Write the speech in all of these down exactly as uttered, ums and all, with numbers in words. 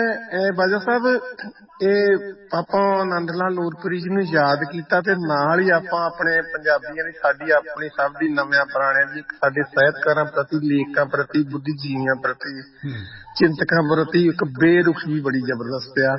ਬਾਜਾ ਸਾਹਿਬ, ਇਹ ਆਪਾਂ ਆਨੰਦ ਲਾਲ ਨੂਰਪੁਰੀ ਜੀ ਨੂੰ ਯਾਦ ਕੀਤਾ ਤੇ ਨਾਲ ਹੀ ਆਪਾਂ ਆਪਣੇ ਪੰਜਾਬੀਆਂ ਦੀ, ਸਾਡੀ ਆਪਣੀ ਸਭ ਦੀ, ਨਵਿਆਂ ਪੁਰਾਣਿਆਂ ਦੀ, ਸਾਡੇ ਸਾਹਿਤਕਾਰਾਂ ਪ੍ਰਤੀ, ਲੇਖਕਾਂ ਪ੍ਰਤੀ, ਬੁੱਧੀਜੀਵੀਆਂ ਪ੍ਰਤੀ, ਚਿੰਤਕਾਂ ਪ੍ਰਤੀ ਇੱਕ ਬੇਰੁਖੀ ਬੜੀ ਜ਼ਬਰਦਸਤ ਆ।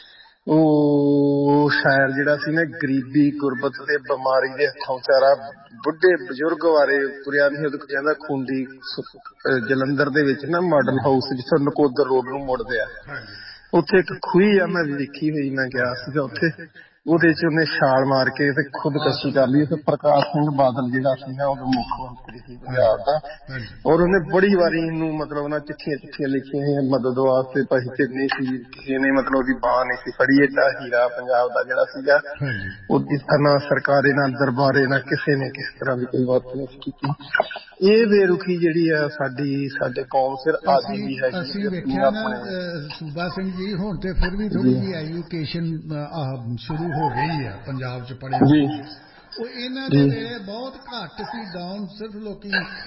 ਉਹ ਸ਼ਾਇਰ ਜਿਹੜਾ ਸੀ ਨਾ, ਗਰੀਬੀ, ਗੁਰਬਤ ਤੇ ਬਿਮਾਰੀ ਦੇ ਹੱਥੋਂ ਵਿਚਾਰਾ ਬੁੱਢੇ ਬਜ਼ੁਰਗ ਬਾਰੇ ਤੁਰਿਆ ਨਹੀਂ। ਉਹਦੇ ਕਹਿੰਦਾ ਖੂੰਡੀ ਜਲੰਧਰ ਦੇ ਵਿੱਚ ਨਾ ਮਾਡਲ ਹਾਊਸ, ਜਿੱਥੋਂ ਨਕੋਦਰ ਰੋਡ ਨੂੰ ਮੁੜਦੇ ਆ, ਉੱਥੇ ਇੱਕ ਖੂਹੀ ਆ, ਮੈਂ ਵੇਖੀ ਹੋਈ, ਮੈਂ ਗਿਆ ਸੀਗਾ ਉੱਥੇ। ਉਹਦੇ ਚ ਉਹਨੇ ਛਾਲ ਮਾਰ ਕੇ ਤੇ ਖੁਦਕਸ਼ੀ ਕਰ ਲਈ। ਤੇ ਪ੍ਰਕਾਸ਼ ਸਿੰਘ ਬਾਦਲ ਜਿਹੜਾ ਸੀ ਨਾ, ਉਹਦਾ ਮੁੱਖ ਮੰਤਰੀ ਸੀ ਪੰਜਾਬ ਦਾ, ਔਰ ਉਹਨੇ ਬੜੀ ਵਾਰੀ ਇਹਨੂੰ ਮਤਲਬ ਨਾ ਚਿੱਠੀਆਂ ਚਿੱਠੀਆਂ ਲਿਖੀਆਂ ਸੀ ਮਦਦ ਵਾਸਤੇ। ਭਾਈ ਨਹੀਂ ਸੀ, ਕਿਸੇ ਨੇ ਮਤਲਬ ਉਹਦੀ ਬਾਂਹ ਨਹੀਂ ਸੀ ਫੜੀ। ਏਡਾ ਹੀਰਾ ਪੰਜਾਬ ਦਾ ਜਿਹੜਾ ਸੀਗਾ, ਉਹਦੀ ਨਾ ਸਰਕਾਰੇ ਨਾ ਦਰਬਾਰੇ ਨਾ ਕਿਸੇ ਨੇ ਕਿਸੇ ਤਰ੍ਹਾਂ ਦੀ ਕੋਈ ਵਰਤ ਨਹੀਂ ਕੀਤੀ। ਇਹ ਬੇਰੁਖੀ ਜਿਹੜੀ ਆ ਸਾਡੀ, ਸਾਡੇ ਕੌਮ ਸਿਰ ਅੱਜ ਵੀ ਹੈਗੀ। ਅਸੀਂ ਵੇਖਿਆ ਨਾ ਸੂਬਾ ਸਿੰਘ ਜੀ, ਹੁਣ ਤੇ ਫਿਰ ਵੀ ਥੋੜੀ ਜਿਹੀ ਐਜੂਕੇਸ਼ਨ ਸ਼ੁਰੂ ਹੋ ਗਈ ਆ ਪੰਜਾਬ ਚ ਪੜ੍ਹੇ ਜੀ। ਉਹ ਇਹਨਾਂ ਦੇ ਵੇਲੇ ਬਹੁਤ ਘੱਟ ਸੀ, ਡਾਊਨ ਸਿਰਫ ਲੋਕੀ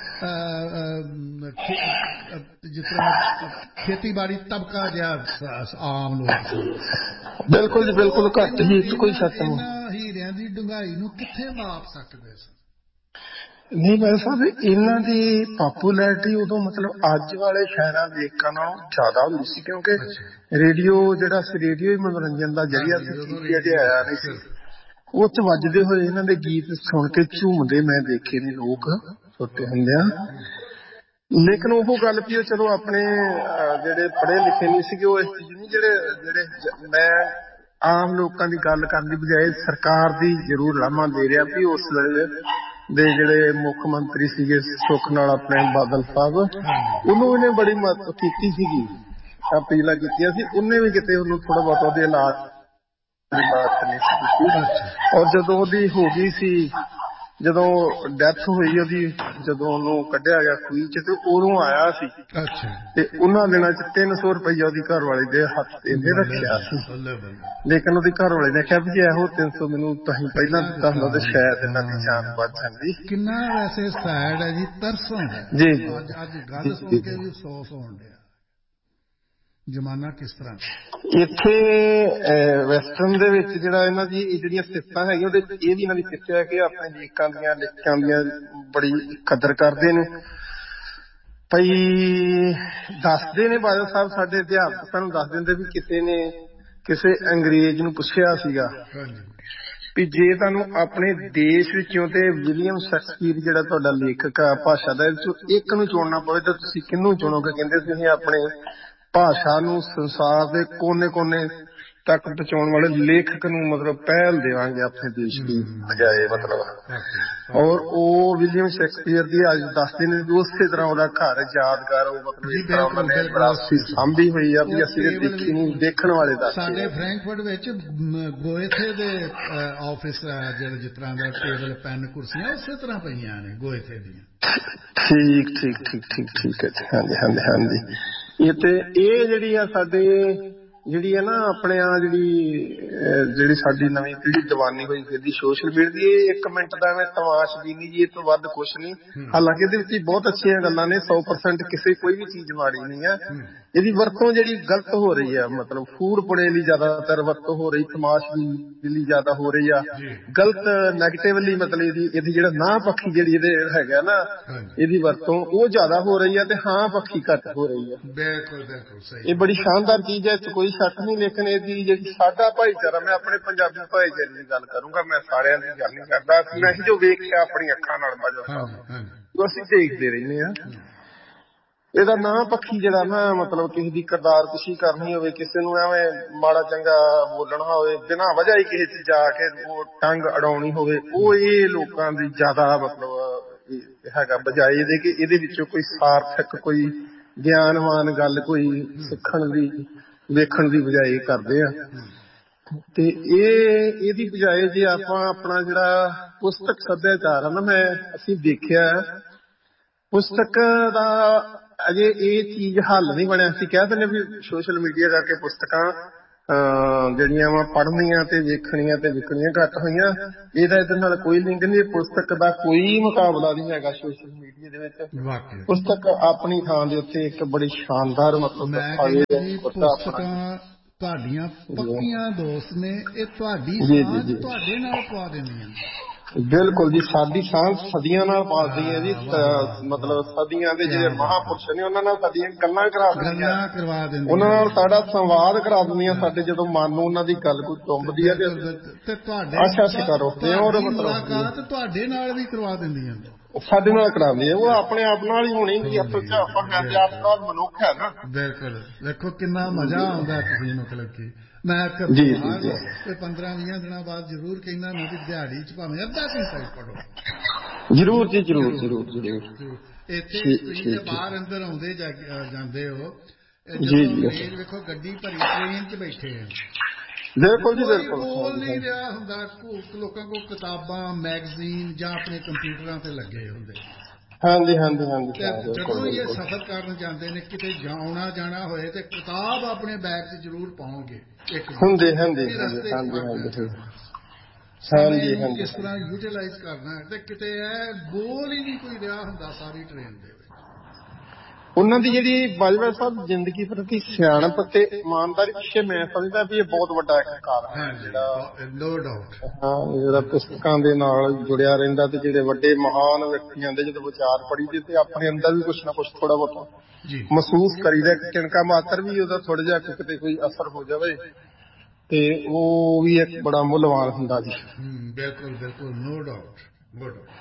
ਜਿਸ ਤਰ੍ਹਾਂ ਖੇਤੀਬਾੜੀ ਤਬਕਾ ਜਿਹਾ ਆਮ ਲੋਕ ਸੀ। ਬਿਲਕੁਲ ਜੀ ਬਿਲਕੁਲ ਘੱਟ ਹੀ, ਕੋਈ ਸ਼ੱਕ ਨਹੀਂ। ਇਹਨਾਂ ਹੀਰਿਆਂ ਦੀ ਡੂੰਘਾਈ ਨੂੰ ਕਿੱਥੇ ਮਾਪ ਸਕਦੇ ਸਨ? ਨਹੀਂ ਭਾਈ ਸਾਹਿਬ, ਇਹਨਾਂ ਦੀ ਪਾਪੂਲੈਰਿਟੀ ਉਦੋਂ ਮਤਲਬ ਅੱਜ ਵਾਲੇ ਸ਼ਾਇਰਾਂ ਲੇਖਕਾਂ ਨਾਲੋਂ ਜ਼ਿਆਦਾ ਹੁੰਦੀ ਸੀ, ਕਿਉਂਕਿ ਰੇਡੀਓ ਜਿਹੜਾ ਸੀ, ਰੇਡੀਓ ਹੀ ਮਨੋਰੰਜਨ ਦਾ ਜ਼ਰੀਆ ਸੀ, ਅਜੇ ਆਇਆ ਨਹੀਂ ਸੀ। ਉਹ ਚ ਵੱਜਦੇ ਹੋਏ ਇਹਨਾਂ ਦੇ ਗੀਤ ਸੁਣ ਕੇ ਝੂਮਦੇ ਮੈਂ ਦੇਖੇ ਨੇ ਲੋਕ ਛੋਟੇ ਹੁੰਦਿਆਂ। ਲੇਕਿਨ ਉਹ ਗੱਲ ਵੀ, ਚਲੋ ਆਪਣੇ ਜਿਹੜੇ ਪੜ੍ਹੇ ਲਿਖੇ ਨਹੀਂ ਸੀਗੇ, ਉਹ ਇਸ ਚੀਜ਼ ਨਹੀਂ, ਜਿਹੜੇ ਜਿਹੜੇ ਮੈਂ ਆਮ ਲੋਕਾਂ ਦੀ ਗੱਲ ਕਰਨ ਦੀ ਬਜਾਏ ਸਰਕਾਰ ਦੀ ਜ਼ਰੂਰ ਲਾਮਾ ਦੇ ਰਿਹਾ ਵੀ ਉਸ ਵੇਲੇ ਦੇ ਜਿਹੜੇ ਮੁੱਖ ਮੰਤਰੀ ਸੀਗੇ ਸੁੱਖ ਨਾਲ ਆਪਣੇ ਬਾਦਲ ਸਾਹਿਬ, ਉਹਨੂੰ ਇਹਨੇ ਬੜੀ ਮਦਦ ਕੀਤੀ ਸੀਗੀ, ਅਪੀਲਾਂ ਕੀਤੀਆਂ ਸੀ। ਉਹਨੇ ਵੀ ਕਿਤੇ ਉਹਨੂੰ ਥੋੜਾ ਬਹੁਤ ਉਹਦੇ ਇਲਾਜ ਦੀ ਬਾਤ ਨਹੀਂ ਸੀ ਕੀਤੀ। ਔਰ ਜਦੋਂ ਉਹਦੀ ਹੋ ਗਈ ਸੀ, ਜਦੋਂ ਡੈਥ ਹੋਈ ਉਹਦੀ, ਜਦੋਂ ਉਹਨੂੰ ਕੱਢਿਆ ਗਿਆ ਖੂਹੀ ਚ, ਤੇ ਉਦੋਂ ਆਇਆ ਸੀ ਤੇ ਉਹਨਾਂ ਦਿਨਾਂ ਚ ਤਿੰਨ ਸੌ ਰੁਪਈਆ ਉਹਦੀ ਘਰ ਵਾਲੇ ਦੇ ਹੱਥ ਤੇ ਇਹਨੇ ਰੱਖਿਆ ਸੀ। ਲੇਕਿਨ ਉਹਦੀ ਘਰ ਵਾਲੇ ਨੇ ਕਿਹਾ ਵੀ ਜੇ ਇਹੋ ਤਿੰਨ ਸੌ ਮੈਨੂੰ ਤੁਸੀਂ ਪਹਿਲਾਂ ਦਿੱਤਾ ਹੁੰਦਾ ਤੇ ਸ਼ਾਇਦ ਇਹਨਾਂ ਦੀ ਜਾਨ ਬਚ ਜਾਂਦੀ। ਕਿੰਨਾ ਵੈਸੇ ਸੈਡ ਹੈ ਜੀ, ਤਰਸ ਆਉਂਦਾ ਜੀ। ਅੱਜ ਗੱਲ ਸੁਣ ਕੇ ਵੀ ਅਫਸੋਸ ਹੋਣ ਡਿਆ, ਜ਼ਮਾਨਾ ਕਿਸ ਤਰ੍ਹਾਂ। ਇੱਥੇ ਵੈਸਟਰਨ ਦੇ ਵਿੱਚ ਜਿਹੜਾ ਇਹਨਾਂ ਦੀ ਜਿਹੜੀਆਂ ਸਿਫਤਾਂ ਹੈਗੀਆਂ, ਉਹਦੇ ਇਹ ਵੀ ਇਹਨਾਂ ਦੀ ਸਿਫਤ ਹੈ ਕਿ ਆਪਣੇ ਲੇਖਕਾਂ ਦੀਆਂ ਲੇਖਕਾਂ ਦੀਆਂ ਬੜੀ ਕਦਰ ਕਰਦੇ ਨੇ। ਭਾਈ ਦੱਸਦੇ ਨੇ ਬਾਦਲ ਸਾਹਿਬ, ਸਾਡੇ ਅਧਿਆਪਕ ਸਾਨੂੰ ਦੱਸ ਦਿੰਦੇ ਵੀ ਕਿਸੇ ਨੇ ਕਿਸੇ ਅੰਗਰੇਜ਼ ਨੂੰ ਪੁੱਛਿਆ ਸੀਗਾ ਵੀ ਜੇ ਤੁਹਾਨੂੰ ਆਪਣੇ ਦੇਸ਼ ਵਿੱਚੋਂ ਤੇ ਵਿਲੀਅਮ ਸ਼ੇਕਸਪੀਅਰ ਜਿਹੜਾ ਤੁਹਾਡਾ ਲੇਖਕ ਆ ਭਾਸ਼ਾ ਦਾ, ਇੱਕ ਨੂੰ ਚੁਣਨਾ ਪਵੇ ਤਾਂ ਤੁਸੀਂ ਕਿਹਨੂੰ ਚੁਣੋਗੇ? ਕਹਿੰਦੇ ਸੀ ਅਸੀਂ ਆਪਣੇ ਭਾਸ਼ਾ ਨੂੰ ਸੰਸਾਰ ਦੇ ਕੋਨੇ ਕੋਨੇ ਤੱਕ ਪਹੁੰਚਾਉਣ ਵਾਲੇ ਲੇਖਕ ਨੂੰ ਮਤਲਬ ਪਹਿਲ ਦੇਵਾਂਗੇ ਆਪਣੇ ਦੇਸ਼ ਦੀ ਬਜਾਏ ਮਤਲਬ। ਔਰ ਉਹ ਵਿਲੀਅਮ ਸ਼ੇਕਸਪੀਅਰ ਦੀ ਅੱਜ ਦੱਸਦੇ ਨੇ ਵੀ ਉਸੇ ਤਰ੍ਹਾਂ ਉਹਦਾ ਘਰ ਯਾਦਗਾਰ, ਉਹ ਮਤਲਬ ਇਸ ਤਰ੍ਹਾਂ ਉਹਨਾਂ ਨੇ ਵਿਰਾਸਤੀ ਸਾਂਭੀ ਹੋਈ ਆ ਵੀ ਅਸੀਂ ਤੇ ਦੇਖੀ ਨਹੀਂ, ਦੇਖਣ ਵਾਲੇ ਦੱਸਦੇ। ਸਾਡੇ ਫਰੈਂਕਫਰਟ ਵਿੱਚ ਗੋਇਥੇ ਦੇ ਆਫਿਸ ਜਿਹੜੇ ਜਿਸ ਤਰ੍ਹਾਂ ਦਾ ਟੇਬਲ ਪੈਨ ਕੁਰਸੀਆਂ ਉਸੇ ਤਰ੍ਹਾਂ ਪਈਆਂ ਨੇ ਗੋਇਥੇ ਦੀਆਂ। ਠੀਕ ਠੀਕ ਠੀਕ ਠੀਕ ਠੀਕ ਹੈ ਜੀ, ਹਾਂਜੀ ਹਾਂਜੀ ਹਾਂਜੀ। ਇਹ ਤੇ ਇਹ ਜਿਹੜੀ ਆ ਸਾਡੇ ਜਿਹੜੀ ਹੈ ਨਾ ਆਪਣੇ ਆ ਜਿਹੜੀ ਜਿਹੜੀ ਸਾਡੀ ਨਵੀਂ ਪੀੜ੍ਹੀ ਦੀਵਾਨੀ ਹੋਈ ਫਿਰਦੀ ਸੋਸ਼ਲ ਮੀਡੀਆ ਦੀ, ਇਹ ਇੱਕ ਮਿੰਟ ਦਾ ਐਵੇਂ ਤਮਾਸ਼ਬੀਨੀ ਜੀ, ਇਹ ਤੋਂ ਵੱਧ ਕੁਛ ਨਹੀਂ। ਹਾਲਾਂਕਿ ਇਹਦੇ ਵਿੱਚ ਬਹੁਤ ਅੱਛੀਆਂ ਗੱਲਾਂ ਨੇ, ਸੌ ਪਰਸੈਂਟ ਕਿਸੇ ਕੋਈ ਵੀ ਚੀਜ਼ ਮਾੜੀ ਨਹੀਂ ਹੈ। ਇਹਦੀ ਵਰਤੋਂ ਜਿਹੜੀ ਗਲਤ ਹੋ ਰਹੀ ਹੈ, ਮਤਲਬ ਫੂਡ ਪੁਣੇ ਲਈ ਜ਼ਿਆਦਾਤਰ ਵਰਤੋਂ ਹੋ ਰਹੀ, ਤਮਾਸ਼ਬੀਨੀ ਲਈ ਜ਼ਿਆਦਾ ਹੋ ਰਹੀ ਆ, ਗਲਤ ਨੈਗੇਟਿਵਲੀ ਮਤਲਬ ਇਹਦੀ ਇਹਦੀ ਜਿਹੜਾ ਨਾਂਹ ਪੱਖੀ ਜਿਹੜੀ ਇਹਦੇ ਹੈਗਾ ਨਾ ਇਹਦੀ ਵਰਤੋਂ ਉਹ ਜ਼ਿਆਦਾ ਹੋ ਰਹੀ ਹੈ ਤੇ ਹਾਂ ਪੱਖੀ ਘੱਟ ਹੋ ਰਹੀ ਹੈ। ਬਿਲਕੁਲ ਬਿਲਕੁਲ ਸਹੀ, ਇਹ ਬੜੀ ਸ਼ਾਨਦਾਰ ਚੀਜ਼ ਹੈ, ਕੋਈ ਸ਼ੱਕ ਨਹੀਂ। ਲੇਕਿਨ ਇਹਦੀ ਜਿਹੜੀ ਸਾਡਾ ਭਾਈਚਾਰਾ, ਮੈਂ ਆਪਣੇ ਪੰਜਾਬੀ ਭਾਈਚਾਰੇ ਦੀ ਗੱਲ ਕਰੂੰਗਾ, ਮੈਂ ਸਾਰਿਆਂ ਦੀ ਗੱਲ ਨਹੀਂ ਕਰਦਾ, ਮੈਂ ਹੀ ਜੋ ਵੇਖਿਆ ਆਪਣੀ ਅੱਖਾਂ ਨਾਲ ਬਾਜਾ ਸਾਹਿਬ, ਜੋ ਅਸੀਂ ਦੇਖਦੇ ਰਹਿੰਦੇ ਹਾਂ, ਇਹਦਾ ਨਾਂ ਪੱਖੀ ਜਿਹੜਾ ਨਾ ਮਤਲਬ ਕਿਸੇ ਦੀ ਕਿਰਦਾਰ ਕੁਸ਼ੀ ਕਰਨੀ ਹੋਵੇ, ਕਿਸੇ ਨੂੰ ਐਵੇਂ ਮਾੜਾ ਚੰਗਾ ਬੋਲਣਾ ਹੋਵੇ, ਬਿਨਾਂ ਵਜ੍ਹਾ ਹੀ ਕਿਸੇ ਚ ਜਾ ਕੇ ਉਹ ਟੰਗ ਅੜਾਉਣੀ ਹੋਵੇ, ਉਹ ਇਹ ਲੋਕਾਂ ਦੀ ਜ਼ਿਆਦਾ ਮਤਲਬ ਹੈਗਾ, ਬਜਾਏ ਇਹਦੇ ਕਿ ਇਹਦੇ ਵਿੱਚੋਂ ਕੋਈ ਸਾਰਥਕ, ਕੋਈ ਗਿਆਨਵਾਨ ਗੱਲ, ਕੋਈ ਸਿੱਖਣ ਦੀ ਵੇਖਣ ਦੀ ਬਜਾਏ ਕਰਦੇ ਆ। ਤੇ ਇਹ ਇਹਦੀ ਬਜਾਏ ਜੇ ਆਪਾਂ ਆਪਣਾ ਜਿਹੜਾ ਪੁਸਤਕ ਸੱਭਿਆਚਾਰ ਆ ਨਾ, ਮੈਂ ਅਸੀਂ ਦੇਖਿਆ ਪੁਸਤਕ ਦਾ ਅਜੇ ਇਹ ਚੀਜ਼ ਹੱਲ ਨਹੀਂ ਬਣਿਆ। ਅਸੀਂ ਕਹਿ ਦਿੰਦੇ ਵੀ ਸੋਸ਼ਲ ਮੀਡੀਆ ਕਰਕੇ ਪੁਸਤਕਾਂ ਜਿਹੜੀਆਂ ਵਾ ਪੜ੍ਹਨੀਆਂ ਤੇ ਵੇਖਣੀਆਂ ਤੇ ਵਿਕਣੀਆਂ ਘੱਟ ਹੋਈਆਂ, ਇਹਦਾ ਇਹਦੇ ਨਾਲ ਕੋਈ ਲਿੰਕ ਨਹੀਂ। ਪੁਸਤਕ ਦਾ ਕੋਈ ਮੁਕਾਬਲਾ ਨਹੀਂ ਹੈਗਾ ਸੋਸ਼ਲ ਮੀਡੀਆ ਜਿਹਦੇ ਵਿੱਚ ਪੁਸਤਕ ਆਪਣੀ ਥਾਂ ਦੇ ਉੱਤੇ ਇੱਕ ਬੜੀ ਸ਼ਾਨਦਾਰ ਮਤਲਬ ਪੁਸਤਕਾਂ ਤੁਹਾਡੀਆਂ ਪੱਕੀਆਂ ਦੋਸਤ ਨੇ, ਇਹ ਤੁਹਾਡੀ ਸਾਂਝ ਤੁਹਾਡੇ ਨਾਲ ਪਵਾ ਦਿੰਦੀਆਂ। ਬਿਲਕੁਲ ਜੀ, ਸਾਡੀ ਸਾਂਝ ਸਦੀਆਂ ਨਾਲ ਪਾਲਦੀ ਹੈ ਜੀ। ਮਤਲਬ ਸਦੀਆਂ ਦੇ ਜਿਹੜੇ ਮਹਾਂਪੁਰਸ਼ ਨੇ ਉਹਨਾਂ ਨਾਲ ਸਾਡੀਆਂ ਗੱਲਾਂ ਕਰਾ ਦਿੰਦੀਆਂ, ਉਹਨਾਂ ਨਾਲ ਸਾਡਾ ਸੰਵਾਦ ਕਰਾ ਦਿੰਦੀਆਂ। ਸਾਡੇ ਜਦੋਂ ਮਨ ਨੂੰ ਉਹਨਾਂ ਦੀ ਗੱਲ ਕੋਈ ਚੁੰਬਦੀ ਹੈ ਤੇ ਅੱਛਾ ਸ਼ਿਕਾਰ ਉੱਠਦੇ ਆ। ਔਰ ਮੁਲਾਕਾਤ ਤੁਹਾਡੇ ਨਾਲ ਵੀ ਕਰਵਾ ਦਿੰਦੀਆਂ, ਸਾਡੇ ਨਾਲ ਕਰਾਉਂਦੀ ਹੈ। ਉਹ ਆਪਣੇ ਆਪ ਨਾਲ ਹੀ ਹੋਣੀ ਕਿ ਅਸਲ ਚ ਆਪਾਂ ਕਹਿੰਦੇ ਆਪ ਨਾਲ ਮਨੁੱਖ ਹੈ ਨਾ। ਬਿਲਕੁਲ, ਦੇਖੋ ਕਿੰਨਾ ਮਜ਼ਾ ਆਉਂਦਾ। ਤੁਸੀਂ ਮਤਲਬ ਕਿ ਮੈਂ ਪੰਦਰਾਂ ਵੀਹਾਂ ਦਿਨਾਂ ਬਾਅਦ ਜ਼ਰੂਰ ਕਹਿੰਦਾ ਨਾ ਵੀ ਦਿਹਾੜੀ ਚ ਭਾਵੇਂ ਅੱਧਾ ਘੰਟਾ ਹੀ ਪੜ੍ਹੋ। ਜ਼ਰੂਰ ਜੀ, ਜ਼ਰੂਰ ਜ਼ਰੂਰ ਜ਼ਰੂਰ। ਇੱਥੇ ਤੁਸੀਂ ਬਾਹਰ ਅੰਦਰ ਆਉਂਦੇ ਜਾਂਦੇ ਹੋ, ਅੰਗਰੇਜ਼ ਵੇਖੋ ਗੱਡੀ ਭਰੀ ਟ੍ਰੇਨ ਚ ਬੈਠੇ ਆ, ਬਿਲਕੁਲ ਜੀ ਬਿਲਕੁਲ, ਬੋਲ ਨਹੀਂ ਰਿਹਾ ਹੁੰਦਾ। ਲੋਕਾਂ ਕੋਲ ਕਿਤਾਬਾਂ ਮੈਗਜ਼ੀਨ ਜਾਂ ਆਪਣੇ ਕੰਪਿਊਟਰਾਂ ਤੇ ਲੱਗੇ ਹੁੰਦੇ। ਹਾਂਜੀ ਹਾਂਜੀ ਹਾਂਜੀ। ਜਦੋਂ ਇਹ ਸਫ਼ਰ ਕਰਨ ਜਾਂਦੇ ਨੇ, ਕਿਤੇ ਜਾਣਾ ਜਾਣਾ ਹੋਏ ਤੇ ਕਿਤਾਬ ਆਪਣੇ ਬੈਗ 'ਚ ਜ਼ਰੂਰ ਪਾਉਣਗੇ। ਹੁੰਦੇ ਹੁੰਦੇ ਰਸਤੇ ਕਿਸ ਤਰ੍ਹਾਂ ਯੂਟੀਲਾਈਜ਼ ਕਰਨਾ ਤੇ ਕਿਤੇ ਇਹ ਬੋਲ ਹੀ ਨਹੀਂ ਕੋਈ ਰਿਹਾ ਹੁੰਦਾ ਸਾਰੀ ਟ੍ਰੇਨ ਦੇ ਵਿੱਚ। ਉਹਨਾਂ ਦੀ ਜਿਹੜੀ ਬਾਜਵਾ ਸਾਹਿਬ ਜ਼ਿੰਦਗੀ ਪ੍ਰਤੀ ਸਿਆਣਪ ਤੇ ਇਮਾਨਦਾਰੀ ਪਿੱਛੇ ਮੈਂ ਸਮਝਦਾ ਵੀ ਇਹ ਬਹੁਤ ਵੱਡਾ ਇੱਕ ਕਾਰਨ ਹੈ ਜਿਹੜਾ ਨੋ ਡਾਊਟ ਹਾਂ ਜਿਹੜਾ ਪੁਸਤਕਾਂ ਦੇ ਨਾਲ ਜੁੜਿਆ ਰਹਿੰਦਾ। ਤੇ ਜਿਹੜੇ ਵੱਡੇ ਮਹਾਨ ਵਿਅਕਤੀਆਂ ਦੇ ਜਦੋਂ ਵਿਚਾਰ ਪੜ੍ਹੀ ਤੇ ਆਪਣੇ ਅੰਦਰ ਵੀ ਕੁਛ ਨਾ ਕੁਛ ਥੋੜਾ ਬਹੁਤਾ ਮਹਿਸੂਸ ਕਰੀਦਾ। ਕਿਣਕਾ ਮਾਤਰ ਵੀ ਉਹਦਾ ਥੋੜਾ ਜਿਹਾ ਕਿਤੇ ਕੋਈ ਅਸਰ ਹੋ ਜਾਵੇ ਤੇ ਉਹ ਵੀ ਇੱਕ ਬੜਾ ਮੁੱਲਵਾਨ ਹੁੰਦਾ ਜੀ। ਬਿਲਕੁਲ ਬਿਲਕੁਲ, ਨੋ ਡਾਊਟ ਨੋ ਡਾਊਟ।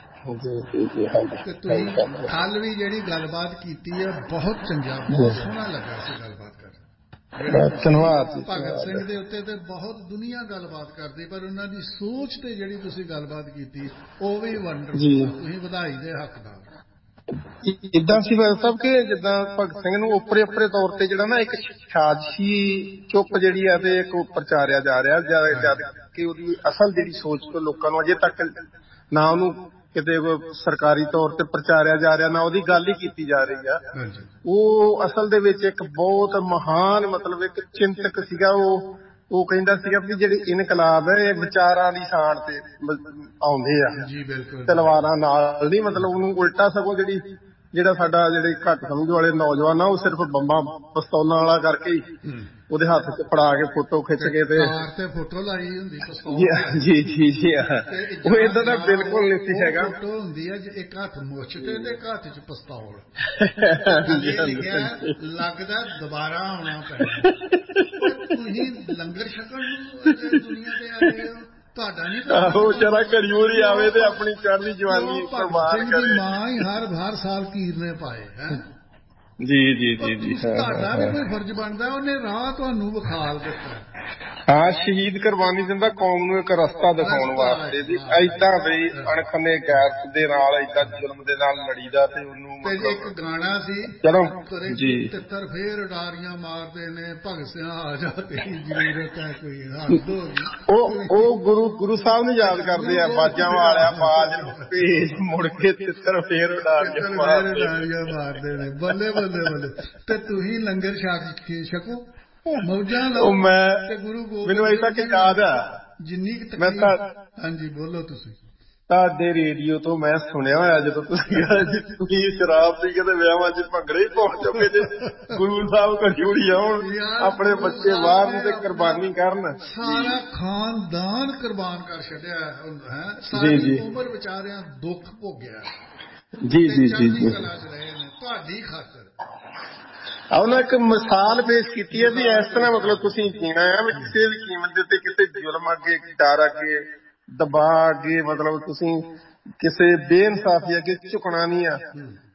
ਤੇ ਤੁਸੀਂ ਕੱਲ ਵੀ ਜਿਹੜੀ ਗੱਲਬਾਤ ਕੀਤੀ ਹੈ ਬਹੁਤ ਚੰਗਾ, ਬਹੁਤ ਸੋਹਣਾ ਲੱਗਾ ਸੀ ਗੱਲਬਾਤ ਕਰਨਾ। ਧੰਨਵਾਦ। ਭਗਤ ਸਿੰਘ ਦੇ ਉੱਤੇ ਤੇ ਬਹੁਤ ਦੁਨੀਆ ਗੱਲਬਾਤ ਕਰਦੀ, ਪਰ ਉਹਨਾਂ ਦੀ ਸੋਚ ਤੇ ਜਿਹੜੀ ਤੁਸੀਂ ਗੱਲਬਾਤ ਕੀਤੀ ਉਹ ਵੀ ਵੰਡਰਫੁਲ। ਤੁਸੀਂ ਵਧਾਈ ਦੇ ਹੱਕਦਾਰ। ਇੱਦਾਂ ਸੀ ਸਾਹਿਬ ਕਿ ਜਿੱਦਾਂ ਭਗਤ ਸਿੰਘ ਨੂੰ ਓਪਰੇ ਓਪਰੇ ਤੌਰ ਤੇ ਜਿਹੜਾ ਨਾ ਇੱਕ ਸਾਜ਼ਸ਼ੀ ਚੁੱਪ ਜਿਹੜੀ ਆ ਤੇ ਇੱਕ ਪ੍ਰਚਾਰਿਆ ਜਾ ਰਿਹਾ, ਜਦ ਕਿ ਉਹਦੀ ਅਸਲ ਜਿਹੜੀ ਸੋਚ ਤੋਂ ਲੋਕਾਂ ਨੂੰ ਅਜੇ ਤੱਕ ਨਾ ਉਹਨੂੰ ਕਿਤੇ ਸਰਕਾਰੀ ਤੌਰ ਤੇ ਪ੍ਰਚਾਰਿਆ ਜਾ ਰਿਹਾ, ਨਾ ਉਹਦੀ ਗੱਲ ਹੀ ਕੀਤੀ ਜਾ ਰਹੀ ਆ। ਉਹ ਅਸਲ ਦੇ ਵਿੱਚ ਇੱਕ ਬਹੁਤ ਮਹਾਨ ਮਤਲਬ ਇੱਕ ਚਿੰਤਕ ਸੀਗਾ। ਉਹ ਉਹ ਕਹਿੰਦਾ ਸੀਗਾ ਵੀ ਜਿਹੜੇ ਇਨਕਲਾਬ ਹੈ ਇਹ ਵਿਚਾਰਾਂ ਦੀ ਸਾਣ ਤੇ ਆਉਂਦੇ ਆ, ਤਲਵਾਰਾਂ ਨਾਲ ਨਹੀਂ। ਮਤਲਬ ਉਹਨੂੰ ਉਲਟਾ ਸਗੋਂ ਜਿਹੜੀ ਜਿਹੜਾ ਸਾਡਾ ਜਿਹੜੇ ਘੱਟ ਸਮਝ ਵਾਲੇ ਨੌਜਵਾਨ ਆ ਉਹ ਸਿਰਫ ਬੰਬਾਂ ਪਿਸਤੌਲਾਂ ਵਾਲਾ ਕਰਕੇ ਹੀ ਉਹਦੇ ਹੱਥ ਚ ਫੜਾ ਕੇ ਫੋਟੋ ਖਿੱਚ ਕੇ ਤੇ ਫੋਟੋ ਲਾਈ ਹੁੰਦੀ ਜੀ ਜੀ ਜੀ ਉਹ ਏਦਾਂ ਦਾ ਬਿਲਕੁਲ ਨਹੀਂ ਸੀ ਹੈਗਾ। ਫੋਟੋ ਹੁੰਦੀ ਹੈ ਇੱਕ ਹੱਥ ਮੁੱਛ ਤੇ ਤੇ ਇੱਕ ਹੱਥ ਚ ਪਿਸਤੌਲ, ਲਿਖਿਆ ਲੱਗਦਾ ਦੁਬਾਰਾ ਆਉਣਾ ਪੈਣਾ। ਤੁਸੀਂ ਲੰਗਰ ਛਕਣ ਨੂੰ ਦੁਨੀਆ ਤੇ ਆਏ ਹੋ, ਤੁਹਾਡਾ ਨਹੀਂ ਆਹੋ ਚਲਾ ਘੜੀ ਆਵੇ ਤੇ ਆਪਣੀ ਚੜ੍ਹਦੀ ਜਵਾਨੀ ਕੁਰਬਾਨ ਕਰੇ। ਮਾਂ ਹੀ ਹਰ ਹਰ ਸਾਲ ਕੀਰਨੇ ਪਾਏ ਹੈ ਜੀ ਜੀ ਜੀ ਜੀ। ਤੁਹਾਡਾ ਵੀ ਕੋਈ ਫਰਜ਼ ਬਣਦਾ, ਉਹਨੇ ਰਾਹ ਤੁਹਾਨੂੰ ਵਿਖਾਲ ਦਿੱਤਾ। ਹਾਂ, ਸ਼ਹੀਦ ਕੁਰਬਾਨੀ ਦਿੰਦਾ ਕੌਮ ਨੂੰ ਇੱਕ ਰਸਤਾ ਦਿਖਾਉਣ ਵਾਸਤੇ ਵੀ ਏਦਾਂ ਵੀ ਅਣਖਨੇ ਗੈਰਤ ਦੇ ਨਾਲ ਏਦਾਂ ਜ਼ੁਲਮ ਦੇ ਨਾਲ ਲੜੀਦਾ। ਤੇ ਉਹਨੂੰ ਇੱਕ ਗਾਣਾ ਸੀ ਚਲੋ ਜੀ, ਤਿੱਤਰ ਫੇਰ ਉਡਾਰੀਆਂ ਮਾਰਦੇ ਨੇ, ਭਗਤ ਸਿੰਘ ਆ ਜਾ ਤੇਰੀ ਜ਼ਰੂਰਤ ਹੈ ਕੋਈ ਹੱਦ ਹੋ ਗਈ। ਉਹ ਉਹ ਗੁਰੂ ਗੁਰੂ ਸਾਹਿਬ ਨੂੰ ਯਾਦ ਕਰਦੇ ਆ, ਬਾਜਾਂ ਵਾਲਿਆ ਬਾਜ ਨੂੰ ਭੇਜ ਮੁੜ ਕੇ ਤਿੱਤਰ ਫੇਰ ਉਡਾਰੀਆਂ ਮਾਰਦੇ ਨੇ। ਬੱਲੇ ਬੱਲੇ ਬੱਲੇ। ਤੇ ਤੁਸੀਂ ਲੰਗਰ ਛਕ ਛਕੋ, ਮੌਜਾਂ ਲਓ। ਮੈਂ ਮੈਨੂੰ ਅਜੇ ਤੱਕ ਯਾਦ ਆ ਜਿੰਨੀ ਕੁ ਮੈਂ ਤਾਂ ਹਾਂਜੀ ਬੋਲੋ ਤੁਸੀਂ। ਤੁਹਾਡੇ ਰੇਡੀਓ ਤੋਂ ਮੈਂ ਸੁਣਿਆ ਹੋਇਆ ਜਦੋਂ ਤੁਸੀਂ ਤੁਸੀਂ ਸ਼ਰਾਬ ਪੀ ਕੇ ਤੇ ਵਿਆਹਾਂ ਚ ਭੰਗੜੇ ਹੀ ਪਾਉਣ ਚੁੱਕੇ ਜੇ। ਗੁਰੂ ਸਾਹਿਬ ਘੜੀ ਆਉਣ, ਆਪਣੇ ਬੱਚੇ ਬਾਹਰ ਨੂੰ ਤੇ ਕੁਰਬਾਨੀ ਕਰਨ, ਸਾਰਾ ਖਾਨਦਾਨ ਕੁਰਬਾਨ ਕਰ ਛੱਡਿਆ ਹੈ। ਸਾਰੀ ਉਮਰ ਵਿਚਾਰਿਆਂ ਦੁੱਖ ਭੋਗਿਆ ਜੀ ਜੀ ਜੀ ਜੀ। ਕਲਾ ਚ ਰਹੇ ਨੇ ਤੁਹਾਡੀ ਖਾਤਰ। ਉਹਨਾਂ ਇੱਕ ਮਿਸਾਲ ਪੇਸ਼ ਕੀਤੀ ਹੈ ਵੀ ਇਸ ਤਰ੍ਹਾਂ ਮਤਲਬ ਤੁਸੀਂ ਜੀਣਾ ਆ ਵੀ ਕਿਸੇ ਵੀ ਕੀਮਤ ਦੇ ਉੱਤੇ ਕਿਸੇ ਜ਼ੁਲਮ ਅੱਗੇ, ਡਰ ਅੱਗੇ, ਦਬਾਅ ਅੱਗੇ, ਮਤਲਬ ਤੁਸੀਂ ਕਿਸੇ ਬੇਇਨਸਾਫੀ ਅੱਗੇ ਝੁਕਣਾ ਨਹੀਂ ਆ।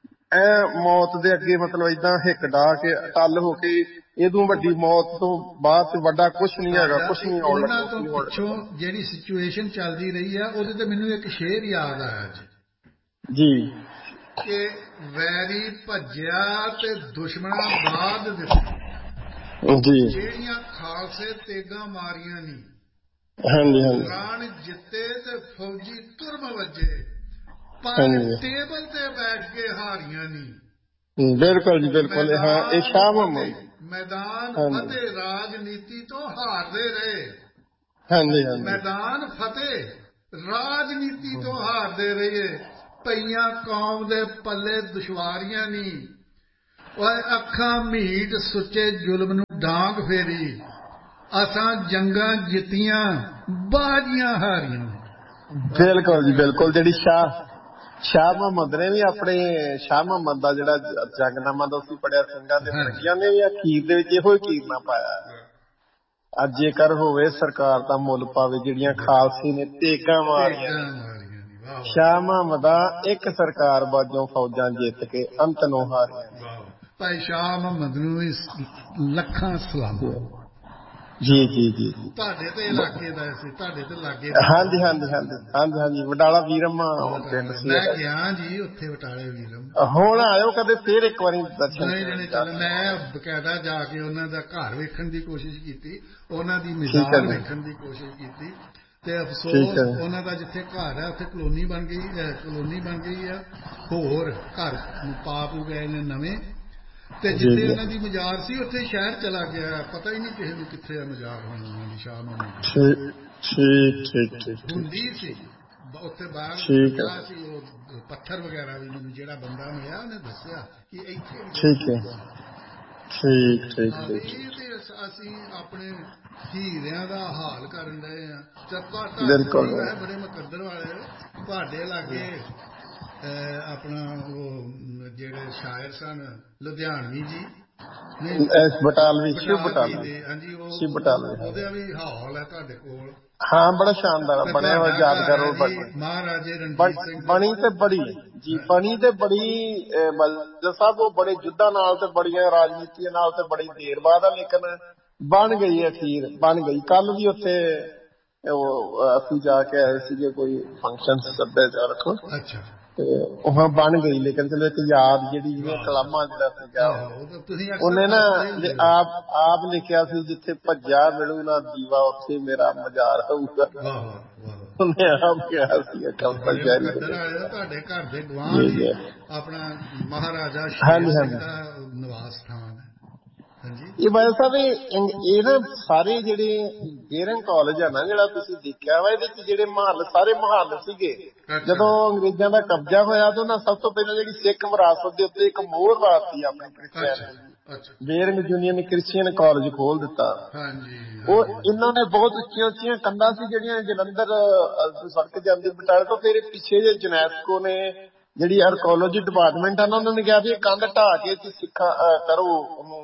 ਐ ਮੌਤ ਦੇ ਅੱਗੇ ਮਤਲਬ ਏਦਾਂ ਹਿੱਕ ਡਾਹ ਕੇ ਅਟੱਲ ਹੋ ਕੇ ਇਹਦੋਂ ਵੱਡੀ ਮੌਤ ਤੋਂ ਬਾਅਦ ਵੱਡਾ ਕੁਛ ਨਹੀਂ ਹੈਗਾ, ਕੁਛ ਨਹੀਂ ਆਉਣ ਲੱਗਾ। ਤੋਂ ਪਿੱਛੋਂ ਜਿਹੜੀ ਸਿਚੁਏਸ਼ਨ ਚੱਲਦੀ ਰਹੀ ਆ ਉਹਦੇ ਤੇ ਮੈਨੂੰ ਇੱਕ ਸ਼ੇਰ ਯਾਦ ਆਇਆ ਅੱਜ ਜੀ ਕਿ ਵੈਰੀ ਭੱਜਿਆ ਤੇ ਦੁਸ਼ਮਣਾਂ ਬਾਦ ਦਿੱਤੀ ਜੀ, ਜਿਹੜੀਆਂ ਖਾਲਸੇ ਤੇਗਾਂ ਮਾਰੀਆਂ ਨੀ। ਹਾਂਜੀ ਹਾਂਜੀ। ਰਾਣ ਜਿੱਤੇ ਤੇ ਫੌਜੀ ਤੁਰਮ ਵੱਜੇ, ਪਰ ਟੇਬਲ ਤੇ ਬੈਠ ਕੇ ਹਾਰੀਆਂ ਨੀ। ਬਿਲਕੁਲ ਜੀ ਬਿਲਕੁਲ। ਹਾਂ, ਇਹ ਸ਼ਾਹ ਮੁਹੰਮਦ ਮੈਦਾਨ ਫਤਿਹ ਰਾਜਨੀਤੀ ਤੋਂ ਹਾਰਦੇ ਰਹੇ। ਹਾਂਜੀ ਹਾਂਜੀ। ਮੈਦਾਨ ਫਤਿਹ ਰਾਜਨੀਤੀ ਤੋਂ ਹਾਰਦੇ ਰਹੇ। ਪਈਆਂ ਕੌਮ ਦੇ ਪੱਲੇ ਦੁਸ਼ਵਾਰੀਆਂ ਨੀ ਓਏ ਅੱਖਾਂ ਮੀਟ ਸੁੱਚੇ ਜ਼ੁਲਮ ਨੂੰ ਡਾਂਗ ਫੇਰੀ ਅਸਾਂ ਜੰਗਾਂ ਜਿੱਤੀਆਂ ਬਾਜ਼ੀਆਂ ਹਾਰੀਆਂ। ਬਿਲਕੁਲ ਜੀ ਬਿਲਕੁਲ। ਜਿਹੜੀ ਸ਼ਾਹ ਸ਼ਾਹ ਮੁਹੰਮਦ ਨੇ ਵੀ ਆਪਣੇ ਸ਼ਾਹ ਮੁਹੰਮਦ ਦਾ ਜਿਹੜਾ ਜੰਗਨਾਮਾ ਦਾ ਅਸੀਂ ਪੜਿਆ ਸਿੰਘਾਂ ਦੇ ਫਿਰੰਗੀਆਂ ਨੇ ਵੀ ਅਖੀਰ ਦੇ ਵਿੱਚ ਇਹੋ ਹੀ ਕੀਰਨਾ ਪਾਇਆ, ਅੱਜ ਜੇਕਰ ਹੋਵੇ ਸਰਕਾਰ ਦਾ ਮੁੱਲ ਪਾਵੇ ਜਿਹੜੀਆਂ ਖਾਲਸੇ ਨੇ ਤੇਗਾਂ ਮਾਰੀਆਂ ਨੇ, ਸ਼ਾਹ ਮੁਹੰਮਦਾ ਇੱਕ ਸਰਕਾਰ ਬਾਝੋਂ ਫੌਜਾਂ ਜਿੱਤ ਕੇ ਅੰਤ ਨੂੰ ਹਾਰੀਆਂ। ਭਾਈ ਸ਼ਾਹ ਮੁਹੰਮਦ ਨੂੰ ਵੀ ਲੱਖਾਂ ਸਲਾਮਾਂ ਜੀ ਜੀ ਜੀ। ਤੁਹਾਡੇ ਤੇ ਇਲਾਕੇ ਦਾ ਸੀ, ਤੁਹਾਡੇ ਤੇ ਲਾਗੇ। ਹਾਂਜੀ ਹਾਂਜੀ ਹਾਂਜੀ ਹਾਂਜੀ ਹਾਂਜੀ। ਵਡਾਲਾ ਵੀਰਮ ਪਿੰਡ ਸੀ। ਮੈਂ ਗਿਆ ਜੀ ਉੱਥੇ ਬਟਾਲੇ ਵੀਰਮ। ਹੁਣ ਆਇਓ ਕਦੇ ਫੇਰ ਇੱਕ ਵਾਰੀ ਦਰਸ਼ਨ। ਨਹੀਂ ਨਹੀਂ ਚੱਲ, ਮੈਂ ਬਕਾਇਦਾ ਜਾ ਕੇ ਉਹਨਾਂ ਦਾ ਘਰ ਵੇਖਣ ਦੀ ਕੋਸ਼ਿਸ਼ ਕੀਤੀ, ਉਹਨਾਂ ਦੀ ਮਿਜ਼ਾਜ ਵੇਖਣ ਦੀ ਕੋਸ਼ਿਸ਼ ਕੀਤੀ ਤੇ ਅਫਸੋਸ ਉਹਨਾਂ ਦਾ ਜਿੱਥੇ ਘਰ ਹੈ ਉੱਥੇ ਕਲੋਨੀ ਬਣ ਗਈ, ਕਲੋਨੀ ਬਣ ਗਈ ਆ, ਹੋਰ ਘਰ ਪਾ ਪੂ ਗਏ ਨੇ ਨਵੇਂ, ਤੇ ਜਿੱਥੇ ਉਹਨਾਂ ਦੀ ਮਜ਼ਾਰ ਸੀ ਉੱਥੇ ਸ਼ਹਿਰ ਚਲਾ ਗਿਆ, ਪਤਾ ਹੀ ਨਹੀਂ ਕਿਸੇ ਨੂੰ ਕਿੱਥੇ ਆ ਮਜ਼ਾਰ ਹੁਣ ਉਹਨਾਂ ਦੀ ਸ਼ਾਹ ਮੁਹੰਮਦ। ਠੀਕ ਠੀਕ ਠੀਕ। ਹੁੰਦੀ ਸੀ ਉੱਥੇ ਬਾਹਰ ਸੀ ਉਹ ਪੱਥਰ ਵਗੈਰਾ ਵੀ, ਮੈਨੂੰ ਜਿਹੜਾ ਬੰਦਾ ਮਿਲਿਆ ਉਹਨੇ ਦੱਸਿਆ ਕਿ ਇੱਥੇ। ਠੀਕ ਹੈ ਠੀਕ ਠੀਕ ਠੀਕ। ਤੇ ਅਸੀਂ ਆਪਣੇ ਹੀਰਿਆਂ ਦਾ ਹਾਲ ਕਰਨ ਡਏ ਆ। ਬਿਲਕੁਲ ਬੜੇ ਮੁਕੱਦਰ ਵਾਲੇ ਤੁਹਾਡੇ ਲਾਗੇ ਆਪਣਾ ਉਹ ਜਿਹੜੇ ਸ਼ਾਇਰ ਸਨ ਲੁਧਿਆਣਵੀ ਜੀ ਬਟਾਲਵੀ, ਸ਼ਿਵ ਬਟਾਲਵੀ। ਹਾਂਜੀ, ਸ਼ਿਵ ਬਟਾਲਵੀ ਉਹਦਾ ਵੀ ਹਾਲ ਹੈ ਤੁਹਾਡੇ ਕੋਲ। ਹਾਂ ਬੜਾ ਸ਼ਾਨਦਾਰ ਬਣਿਆ ਹੋਇਆ, ਯਾਦਗਾਰ ਮਹਾਰਾਜੇ ਰਣਜੀਤ ਸਿੰਘ ਬਣੀ ਤੇ ਬੜੀ ਜੀ, ਬਣੀ ਤੇ ਬੜੀ ਮਲਜਾ ਸਾਹਿਬ ਉਹ ਬੜੇ ਯੁੱਧਾਂ ਨਾਲ ਤੇ ਬੜੀਆਂ ਰਾਜਨੀਤੀਆਂ ਨਾਲ ਤੇ ਬੜੀ ਦੇਰ ਬਾਅਦ ਆ, ਲੇਕਿਨ ਬਣ ਗਈ ਅਖੀਰ ਬਣ ਗਈ। ਕੱਲ ਵੀ ਉੱਥੇ ਉਹ ਅਸੀਂ ਜਾ ਕੇ ਆਏ ਸੀਗੇ ਕੋਈ ਫੰਕਸ਼ਨ ਸੱਭਿਆਚਾਰਕ, ਅੱਛਾ, ਤੇ ਉਹ ਬਣ ਗਈ, ਲੇਕਿਨ ਚਲੋ ਇੱਕ ਯਾਦ ਜਿਹੜੀ ਜਿਹੜੀਆਂ ਕਲਾਮਾਂ ਜਿਹੜਾ ਸੀਗਾ ਉਹਨੇ ਨਾ ਆਪ ਆਪ ਲਿਖਿਆ ਸੀ, ਜਿੱਥੇ ਭੱਜਾ ਮਿਲੂ ਨਾ ਦੀਵਾ ਉੱਥੇ ਮੇਰਾ ਮਜ਼ਾਰ ਹੋਊਗਾ। ਉਹਨੇ ਆਪ ਕਿਹਾ ਸੀ ਕਵਿਤਾ ਸ਼ਾਇਰੀ। ਤੁਹਾਡੇ ਘਰ ਦੇ ਗੁਆਂਢ ਆਪਣਾ ਮਹਾਰਾਜਾ ਸ਼ੇਰ ਸਿੰਘ ਦਾ ਨਿਵਾਸ ਸਥਾਨ ਹੈ। ਇਹ ਬਾਈ ਸਾਹਿਬ ਇਹ ਨਾ ਸਾਰੇ ਜਿਹੜੇ ਬੇਰੰਗ ਕਾਲਜ ਆ ਨਾ ਜਿਹੜਾ ਤੁਸੀਂ ਦੇਖਿਆ ਵਾ, ਇਹਦੇ ਚ ਜਿਹੜੇ ਮਹੱਲ ਸਾਰੇ ਮਹੱਲ ਸੀਗੇ, ਜਦੋਂ ਅੰਗਰੇਜ਼ਾਂ ਦਾ ਕਬਜ਼ਾ ਹੋਇਆ ਤੇ ਉਹਨਾਂ ਸਭ ਤੋਂ ਪਹਿਲਾਂ ਜਿਹੜੀ ਸਿੱਖ ਵਿਰਾਸਤ ਦੇ ਉੱਤੇ ਇੱਕ ਮੋਹਰ ਲਾਤੀ ਆਪਣੀ ਕ੍ਰਿਸਚੀਅਨ, ਬੇਰੰਗ ਯੂਨੀਅਨ ਕ੍ਰਿਸਚੀਅਨ ਕਾਲਜ ਖੋਲ ਦਿੱਤਾ। ਉਹ ਇਹਨਾਂ ਨੇ ਬਹੁਤ ਉੱਚੀਆਂ ਉੱਚੀਆਂ ਕੰਧਾਂ ਸੀ ਜਿਹੜੀਆਂ ਜਲੰਧਰ ਸੜਕ ਜਾਂਦੀ ਬਟਾਲੇ ਤੋਂ, ਫਿਰ ਪਿੱਛੇ ਜੇ ਯੂਨੈਸਕੋ ਨੇ ਜਿਹੜੀ ਆਰਕੋਲੋਜੀ ਡਿਪਾਰਟਮੈਂਟ ਆ ਨਾ, ਉਹਨਾਂ ਨੇ ਕਿਹਾ ਵੀ ਇਹ ਕੰਧ ਢਾਹ ਕੇ ਸਿੱਖਾਂ ਕਰੋ ਉਹਨੂੰ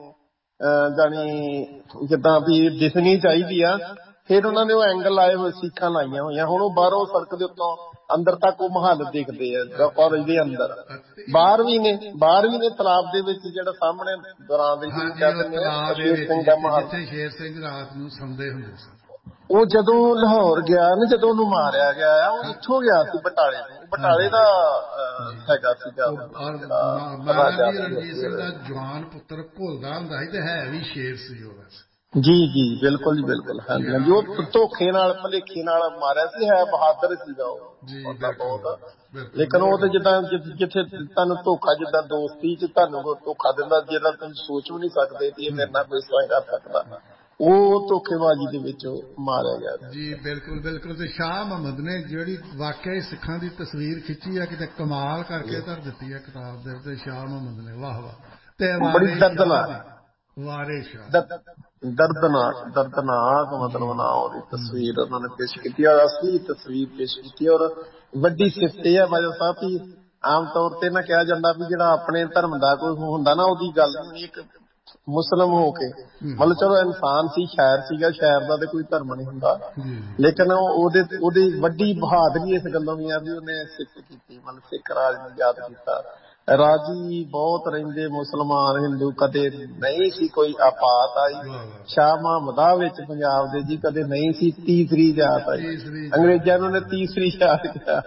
ਜਾਣੀ ਜਿੱਦਾਂ ਵੀ ਦਿਸਣੀ ਚਾਹੀਦੀ ਆ। ਫਿਰ ਉਹਨਾਂ ਨੇ ਉਹ ਐਂਗਲ ਲਾਏ ਹੋਏ, ਸੀਖਾਂ ਲਾਈਆਂ ਹੋਈਆਂ। ਹੁਣ ਉਹ ਬਾਹਰੋਂ ਸੜਕ ਦੇ ਉੱਤੋਂ ਅੰਦਰ ਤੱਕ ਉਹ ਮਹੱਲ ਦਿਖਦੇ ਆ ਕਾਲਜ ਦੇ ਅੰਦਰ। ਬਾਹਰ ਵੀ ਨੇ ਬਾਹਰ ਵੀ ਨੇ ਤਲਾਬ ਦੇ ਵਿੱਚ ਜਿਹੜਾ ਸਾਹਮਣੇ ਦੌਰਾਨ ਦੇ ਸ਼ੇਰ ਸਿੰਘ ਦਾ ਮਹੱਲ, ਜਿੱਥੇ ਸ਼ੇਰ ਸਿੰਘ ਰਾਤ ਨੂੰ ਸੌਂਦੇ ਹੁੰਦੇ ਸੀ। ਉਹ ਜਦੋਂ ਲਾਹੌਰ ਗਿਆ ਨਾ, ਜਦੋਂ ਉਹਨੂੰ ਮਾਰਿਆ ਗਿਆ ਆ, ਉਹ ਇੱਥੋਂ ਗਿਆ ਸੀ ਬਟਾਲੇ ਤੋਂ, ਬਟਾਲੇ ਦਾ ਹੈਗਾ ਸੀਗਾ। ਮਹਾਰਾਜਾ ਰਣਜੀਤ ਸਿੰਘ ਦਾ ਜਵਾਨ ਪੁੱਤਰ ਘੁਲਦਾ ਹੁੰਦਾ ਸੀ ਤੇ ਹੈ ਵੀ ਸ਼ੇਰ ਸੀ ਉਹ। ਜੀ ਜੀ ਬਿਲਕੁਲ ਜੀ ਬਿਲਕੁਲ। ਹਾਂਜੀ ਹਾਂਜੀ। ਉਹ ਧੋਖੇ ਨਾਲ ਭਲੇਖੇ ਨਾਲ ਮਾਰਿਆ ਸੀ, ਹੈ ਬਹਾਦਰ ਸੀਗਾ ਉਹ ਬਹੁਤ, ਲੇਕਿਨ ਉਹ ਤੇ ਜਿੱਦਾਂ ਜਿੱਥੇ ਤੁਹਾਨੂੰ ਧੋਖਾ, ਜਿੱਦਾਂ ਦੋਸਤੀ ਚ ਤੁਹਾਨੂੰ ਧੋਖਾ ਦਿੰਦਾ ਜਿਹੜਾ ਤੁਸੀਂ ਸੋਚ ਵੀ ਨਹੀਂ ਸਕਦੇ ਕਿ ਇਹ ਮੇਰੇ ਨਾਲ ਕੋਈ ਇਸ ਤਰ੍ਹਾਂ ਕਰ ਸਕਦਾ, ਉਹ ਧੋਖੇਬਾਜ਼ੀ ਦੇ ਵਿੱਚ ਮਾਰਿਆ ਗਿਆ ਜੀ। ਬਿਲਕੁਲ ਬਿਲਕੁਲ। ਤੇ ਸ਼ਾਹ ਮੁਹੰਮਦ ਨੇ ਜਿਹੜੀ ਵਾਕਿਆ ਸਿੱਖਾਂ ਦੀ ਤਸਵੀਰ ਖਿੱਚੀ ਆ, ਕਿਤੇ ਕਮਾਲ ਕਰਕੇ ਧਰ ਦਿੱਤੀ ਹੈ ਕਿਤਾਬ ਦੇ ਉੱਤੇ ਸ਼ਾਹ ਮੁਹੰਮਦ ਨੇ। ਵਾਹ ਵਾਹ। ਤੇ ਬੜੀ ਦਰਦਨਾਕ ਵਾਰਿਸ ਸ਼ਾਹ, ਦਰਦਨਾਕ ਦਰਦਨਾਕ ਮਤਲਬ ਨਾ ਉਹਦੀ ਤਸਵੀਰ ਉਹਨਾਂ ਨੇ ਪੇਸ਼ ਕੀਤੀ, ਔਰ ਅਸਲੀ ਤਸਵੀਰ ਪੇਸ਼ ਕੀਤੀ। ਔਰ ਵੱਡੀ ਸਿਫਤ ਇਹ ਹੈ ਬਾਜਵਾ ਸਾਹਿਬ ਵੀ ਆਮ ਤੌਰ ਤੇ ਨਾ ਕਿਹਾ ਜਾਂਦਾ ਵੀ ਜਿਹੜਾ ਆਪਣੇ ਧਰਮ ਦਾ ਕੋਈ ਹੁੰਦਾ ਨਾ, ਉਹਦੀ ਗੱਲ ਨਹੀਂ। ਇੱਕ ਮੁਸਲਿਮ ਹੋ ਕੇ ਮਤਲਬ ਚਲੋ ਇਨਸਾਨ ਸੀ, ਸ਼ਾਇਰ ਸੀਗਾ, ਸ਼ਾਇਰ ਦਾ ਤੇ ਕੋਈ ਧਰਮ ਨਹੀਂ ਹੁੰਦਾ, ਲੇਕਿਨ ਉਹਦੇ ਉਹਦੀ ਵੱਡੀ ਬਹਾਦਰੀ ਇਸ ਗੱਲੋਂ ਵੀ ਆ ਵੀ ਉਹਨੇ ਸਿੱਖ ਕੀਤੀ, ਮਤਲਬ ਸਿੱਖ ਰਾਜ ਨੂੰ ਯਾਦ ਕੀਤਾ। ਰਾਜੀ ਬਹੁਤ ਰਹਿੰਦੇ ਮੁਸਲਮਾਨ ਹਿੰਦੂ, ਕਦੇ ਨਹੀਂ ਸੀ ਕੋਈ ਆਪਾਤ ਆਈ ਸ਼ਾਹ ਮੁਹੰਮਦਾ ਵਿੱਚ ਪੰਜਾਬ ਦੇ ਜੀ, ਕਦੇ ਨਹੀਂ ਸੀ ਤੀਸਰੀ ਜਾਤ ਆਈ। ਅੰਗਰੇਜ਼ਾਂ ਨੂੰ ਨੇ ਤੀਸਰੀ ਜਾਤ ਕਿਹਾ।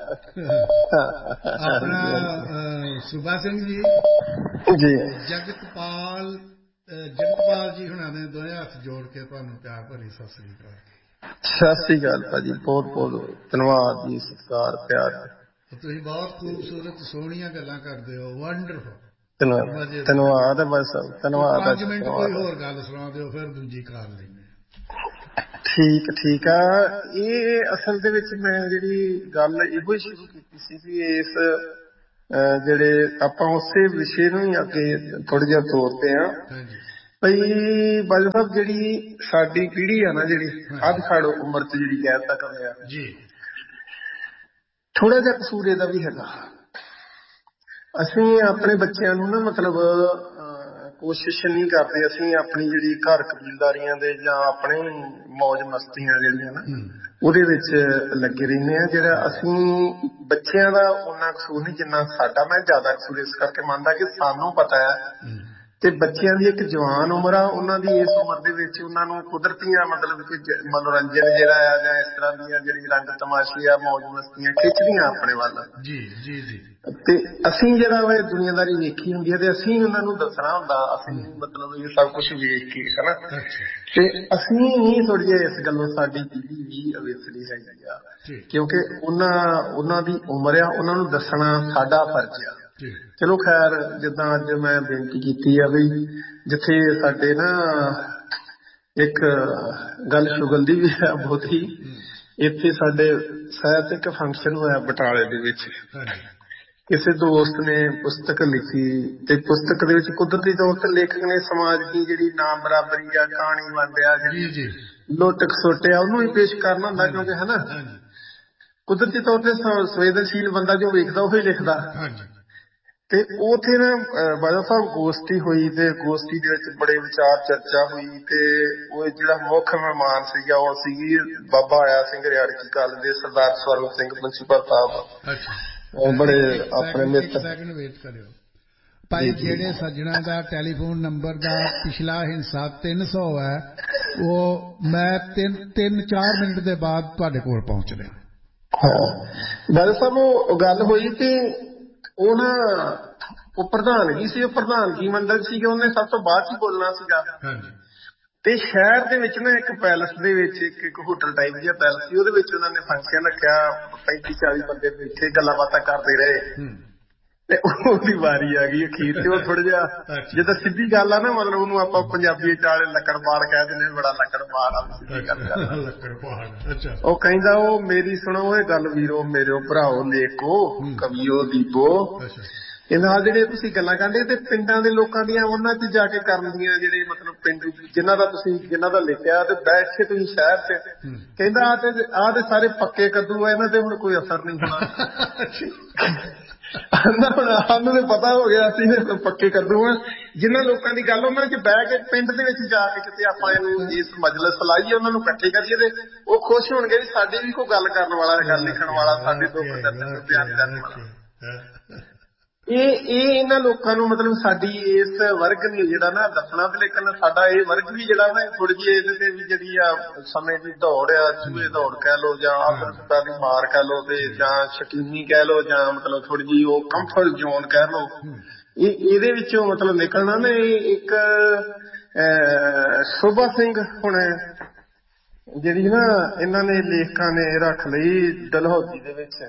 ਆਪਣਾ ਸੂਬਾ ਸਿੰਘ ਜੀ ਜੀ, ਜਗਤਪਾਲ ਜਗਤਪਾਲ ਜੀ ਹੁਣਾਂ ਨੇ ਦੋਵੇਂ ਹੱਥ ਜੋੜ ਕੇ ਤੁਹਾਨੂੰ ਪਿਆਰ ਭਰੀ ਸਤਿ ਸ੍ਰੀ ਅਕਾਲ। ਸਤਿ ਸ੍ਰੀ ਅਕਾਲ ਭਾਜੀ, ਬਹੁਤ ਬਹੁਤ ਧੰਨਵਾਦ ਜੀ, ਸਤਿਕਾਰ ਪਿਆਰ। ਤੁਸੀਂ ਬਹੁਤ ਖੂਬਸੂਰਤ ਸੋਹਣੀਆਂ ਗੱਲਾਂ ਕਰਦੇ ਹੋ, ਵੰਡਰਫੁਲ। ਧੰਨਵਾਦ ਬਸ, ਧੰਨਵਾਦ। ਪੰਜ ਮਿੰਟ ਕੋਈ ਹੋਰ ਗੱਲ ਸੁਣਾ ਦਿਓ, ਫਿਰ ਦੂਜੀ ਕਰ ਲੈਂਦੇ। ਠੀਕ ਠੀਕ ਆ। ਇਹ ਅਸਲ ਦੇ ਵਿੱਚ ਮੈਂ ਜਿਹੜੀ ਗੱਲ ਇਹੋ ਹੀ ਸ਼ੁਰੂ ਕੀਤੀ ਸੀ ਵੀ ਇਸ ਜਿਹੜੇ ਆਪਾਂ ਉਸੇ ਵਿਸ਼ੇ ਨੂੰ ਹੀ ਅੱਗੇ ਥੋੜਾ ਜਿਹਾ ਤੋਰਦੇ ਹਾਂ ਭਈ ਬਾਜਵਾ ਸਾਹਿਬ ਜਿਹੜੀ ਸਾਡੀ ਪੀੜ੍ਹੀ ਆ ਨਾ ਜਿਹੜੀ ਅੱਧ ਖੜ ਉਮਰ ਚ ਜਿਹੜੀ ਕਹਿ ਸਕਦੇ ਆ ਥੋੜਾ ਜਿਹਾ ਕਸੂਰ ਇਹਦਾ ਵੀ ਹੈਗਾ। ਅਸੀਂ ਆਪਣੇ ਬੱਚਿਆਂ ਨੂੰ ਨਾ ਮਤਲਬ ਕੋਸ਼ਿਸ਼ ਨਹੀਂ ਕਰਦੇ ਅਸੀਂ ਆਪਣੀ ਜਿਹੜੀ ਘਰ ਕਬੀਲਦਾਰੀਆਂ ਦੇ ਜਾਂ ਆਪਣੇ ਮੌਜ ਮਸਤੀਆਂ ਜਿਹੜੀਆਂ ਨਾ ਉਹਦੇ ਵਿੱਚ ਲੱਗੇ ਰਹਿੰਦੇ ਆ। ਜਿਹੜਾ ਅਸੀਂ ਬੱਚਿਆਂ ਦਾ ਓਨਾ ਕਸੂਰ ਨਹੀਂ ਜਿੰਨਾ ਸਾਡਾ। ਮੈਂ ਜ਼ਿਆਦਾ ਕਸੂਰ ਇਸ ਕਰਕੇ ਮੰਨਦਾ ਕਿ ਸਾਨੂੰ ਪਤਾ ਹੈ ਤੇ ਬੱਚਿਆਂ ਦੀ ਇੱਕ ਜਵਾਨ ਉਮਰ ਆ, ਉਹਨਾਂ ਦੀ ਇਸ ਉਮਰ ਦੇ ਵਿੱਚ ਉਹਨਾਂ ਨੂੰ ਕੁਦਰਤੀਆਂ ਮਤਲਬ ਕਿ ਮਨੋਰੰਜਨ ਜਿਹੜਾ ਆ ਜਾਂ ਇਸ ਤਰ੍ਹਾਂ ਦੀਆਂ ਜਿਹੜੀ ਰੰਗ ਤਮਾਸ਼ੇ ਆ ਮੌਜ ਮਸਤੀਆਂ ਖਿੱਚਦੀਆਂ ਆਪਣੇ ਵੱਲ ਤੇ ਅਸੀਂ ਜਿਹੜਾ ਵਾ ਦੁਨੀਆਦਾਰੀ ਵੇਖੀ ਹੁੰਦੀ ਹੈ ਤੇ ਅਸੀਂ ਉਹਨਾਂ ਨੂੰ ਦੱਸਣਾ ਹੁੰਦਾ। ਅਸੀਂ ਮਤਲਬ ਇਹ ਸਭ ਕੁਛ ਵੇਖ ਕੇ ਹਨਾ ਤੇ ਅਸੀਂ ਨਹੀਂ ਥੋੜੀ ਜਿਹੀ ਇਸ ਗੱਲੋਂ ਸਾਡੀ ਪੀੜ੍ਹੀ ਵੀ ਅਵੇਸਲੀ ਹੈਗੀ ਆ ਕਿਉਂਕਿ ਉਹਨਾਂ ਉਹਨਾਂ ਦੀ ਉਮਰ ਆ, ਉਹਨਾਂ ਨੂੰ ਦੱਸਣਾ ਸਾਡਾ ਫਰਜ਼ ਆ। ਚਲੋ ਖੈਰ ਜਿੱਦਾਂ ਅੱਜ ਮੈਂ ਬੇਨਤੀ ਕੀਤੀ ਆ ਬਈ ਜਿੱਥੇ ਸਾਡੇ ਨਾ ਇੱਕ ਗੱਲ ਸ਼ੁਗਲ ਦੀ ਵੀ ਹੈ ਬਹੁਤੀ, ਇੱਥੇ ਸਾਡੇ ਸ਼ਾਇਦ ਇੱਕ ਫੰਕਸ਼ਨ ਹੋਇਆ ਬਟਾਲੇ ਦੇ ਵਿੱਚ, ਕਿਸੇ ਦੋਸਤ ਨੇ ਪੁਸਤਕ ਲਿਖੀ ਤੇ ਪੁਸਤਕ ਦੇ ਵਿੱਚ ਕੁਦਰਤੀ ਤੌਰ ਤੇ ਲੇਖਕ ਨੇ ਸਮਾਜ ਦੀ ਜਿਹੜੀ ਨਾ ਬਰਾਬਰੀ ਆ, ਕਹਾਣੀ ਵੰਡਿਆ, ਜਿਹੜੀ ਲੁੱਟ ਖਸੁੱਟ ਆ ਉਹਨੂੰ ਹੀ ਪੇਸ਼ ਕਰਨਾ ਹੁੰਦਾ ਕਿਉਂਕਿ ਹਨਾ ਕੁਦਰਤੀ ਤੌਰ ਤੇ ਸੰਵੇਦਨਸ਼ੀਲ ਬੰਦਾ ਜੋ ਵੇਖਦਾ ਉਹੀ ਲਿਖਦਾ। ਤੇ ਉੱਥੇ ਨਾ ਬਾਜਵਾ ਸਾਹਿਬ ਗੋਸ਼ਟੀ ਹੋਈ ਤੇ ਗੋਸ਼ਟੀ ਦੇ ਵਿੱਚ ਬੜੇ ਵਿਚਾਰ ਚਰਚਾ ਹੋਈ ਤੇ ਉਹ ਜਿਹੜਾ ਮੁੱਖ ਮਹਿਮਾਨ ਸੀਗਾ ਉਹ ਸੀਗੀ ਬਾਬਾ ਆਇਆ ਸਿੰਘ ਰਿਆੜਕੀ ਕਾਲਜ ਦੇ ਸਰਦਾਰ ਸਵਰਨ ਸਿੰਘ ਪ੍ਰਿੰਸੀਪਲ ਸਾਹਿਬ, ਬੜੇ ਆਪਣੇ ਮਿੱਤਰ ਭਾਈ। ਜਿਹੜੇ ਸੱਜਣਾ ਦਾ ਟੈਲੀਫੋਨ ਨੰਬਰ ਦਾ ਪਿਛਲਾ ਹਿੱਸਾ ਤਿੰਨ ਸੌ ਹੈ ਉਹ ਮੈਂ ਤਿੰਨ ਤਿੰਨ ਚਾਰ ਮਿੰਟ ਦੇ ਬਾਅਦ ਤੁਹਾਡੇ ਕੋਲ ਪਹੁੰਚ ਰਿਹਾ। ਬਾਜਵਾ ਸਾਹਿਬ ਉਹ ਗੱਲ ਹੋਈ ਤੇ ਉਹ ਨਾ ਉਹ ਪ੍ਰਧਾਨਗੀ ਸੀ, ਉਹ ਪ੍ਰਧਾਨਗੀ ਮੰਡਲ ਸੀ, ਉਹਨੇ ਸਭ ਤੋਂ ਬਾਅਦ ਚ ਬੋਲਣਾ ਸੀਗਾ ਤੇ ਸ਼ਹਿਰ ਦੇ ਵਿੱਚ ਨਾ ਇੱਕ ਪੈਲਸ ਦੇ ਵਿੱਚ ਇੱਕ ਇੱਕ ਹੋਟਲ ਟਾਈਪ ਜਿਹਾ ਪੈਲਸ ਸੀ, ਉਹਦੇ ਵਿੱਚ ਉਹਨਾਂ ਨੇ ਫੰਕਸ਼ਨ ਰੱਖਿਆ, ਪੈਂਤੀ ਚਾਲੀ ਬੰਦੇ ਬੈਠੇ ਗੱਲਾਂ ਬਾਤਾਂ ਕਰਦੇ ਰਹੇ ਤੇ ਉਹਦੀ ਵਾਰੀ ਆ ਗਈ ਅਖੀਰ ਤੇ ਉਹ ਥੋੜਾ ਜਿਹਾ ਜਿੱਦਾਂ ਸਿੱਧੀ ਗੱਲ ਆ ਨਾ ਮਤਲਬ ਉਹਨੂੰ ਆਪਾਂ ਪੰਜਾਬੀ ਚ ਲੱਕੜਬਾੜ ਕਹਿ ਦਿੰਦੇ, ਬੜਾ ਲੱਕੜਬਾੜ ਆ ਸਿੱਧੀ ਗੱਲ। ਉਹ ਕਹਿੰਦਾ ਉਹ ਮੇਰੀ ਸੁਣੋ ਇਹ ਗੱਲ ਵੀਰੋ ਮੇਰੋ ਭਰਾਓ ਲੇਖੋ ਕਵੀਓ ਦੀਪੋ, ਇਹ ਨਾਲ ਜਿਹੜੇ ਤੁਸੀਂ ਗੱਲਾਂ ਕਰਦੇ ਤੇ ਪਿੰਡਾਂ ਦੇ ਲੋਕਾਂ ਦੀਆਂ ਉਹਨਾਂ ਚ ਜਾ ਕੇ ਕਰਨ ਦੀਆਂ ਜਿਹੜੇ ਮਤਲਬ ਪਿੰਡੂ ਜਿਨ੍ਹਾਂ ਦਾ ਤੁਸੀਂ ਜਿਨ੍ਹਾਂ ਦਾ ਲਿਖਿਆ ਤੇ ਬੈਠ ਕੇ ਤੁਸੀਂ ਸ਼ਹਿਰ ਚ ਕਹਿੰਦਾ ਆਹ ਤੇ ਆਹ ਤੇ ਸਾਰੇ ਪੱਕੇ ਕੱਦੂ ਆ, ਇਹਨਾਂ ਤੇ ਹੁਣ ਕੋਈ ਅਸਰ ਨਹੀਂ ਹੋਣਾ। ਹੁਣ ਸਾਨੂੰ ਤੇ ਪਤਾ ਹੋ ਗਿਆ ਅਸੀਂ ਪੱਕੇ ਕੱਦੂ ਆ। ਜਿਨ੍ਹਾਂ ਲੋਕਾਂ ਦੀ ਗੱਲ ਉਹਨਾਂ ਚ ਬਹਿ ਕੇ ਪਿੰਡ ਦੇ ਵਿੱਚ ਜਾ ਕੇ ਕਿਤੇ ਆਪਾਂ ਇਹਨੂੰ ਇਸ ਮਜਲਿਸ ਲਾਈਏ, ਉਹਨਾਂ ਨੂੰ ਇਕੱਠੇ ਕਰੀਏ ਤੇ ਉਹ ਖੁਸ਼ ਹੋਣਗੇ ਵੀ ਸਾਡੀ ਵੀ ਕੋਈ ਗੱਲ ਕਰਨ ਵਾਲਾ, ਗੱਲ ਲਿਖਣ ਵਾਲਾ, ਸਾਡੇ ਦੁੱਖ ਦਰਦ ਬਿਆਨ ਕਰਨ ਵਾਲਾ। ਇਹ ਇਹ ਇਹਨਾਂ ਲੋਕਾਂ ਨੂੰ ਮਤਲਬ ਸਾਡੀ ਇਸ ਵਰਗ ਨੇ ਜਿਹੜਾ ਨਾ ਦੱਸਣਾ ਤੇ ਲੇਕਿਨ ਸਾਡਾ ਇਹ ਵਰਗ ਵੀ ਜਿਹੜਾ ਨਾ ਥੋੜੀ ਜਿਹੀ ਇਹਦੇ ਤੇ ਵੀ ਜਿਹੜੀ ਆ ਸਮੇਂ ਦੀ ਦੌੜ ਆ, ਚੂਹੇ ਦੌੜ ਕਹਿ ਲਓ ਜਾਂ ਆਤਮਕਤਾ ਦੀ ਮਾਰ ਕਹਿ ਲਓ ਤੇ ਜਾਂ ਸ਼ਕੀਨੀ ਕਹਿ ਲਓ ਜਾਂ ਮਤਲਬ ਥੋੜੀ ਜਿਹੀ ਉਹ ਕੰਫਰਟ ਜ਼ੋਨ ਕਹਿ ਲਓ, ਇਹ ਇਹਦੇ ਵਿੱਚੋਂ ਮਤਲਬ ਨਿਕਲਣਾ ਨਾ ਇੱਕ ਸ਼ੋਭਾ ਸਿੰਘ ਹੁਣ ਜਿਹੜੀ ਨਾ ਇਹਨਾਂ ਨੇ ਲੇਖਕਾਂ ਨੇ ਰੱਖ ਲਈ ਡਲਹੌਜ਼ੀ ਦੇ ਵਿੱਚ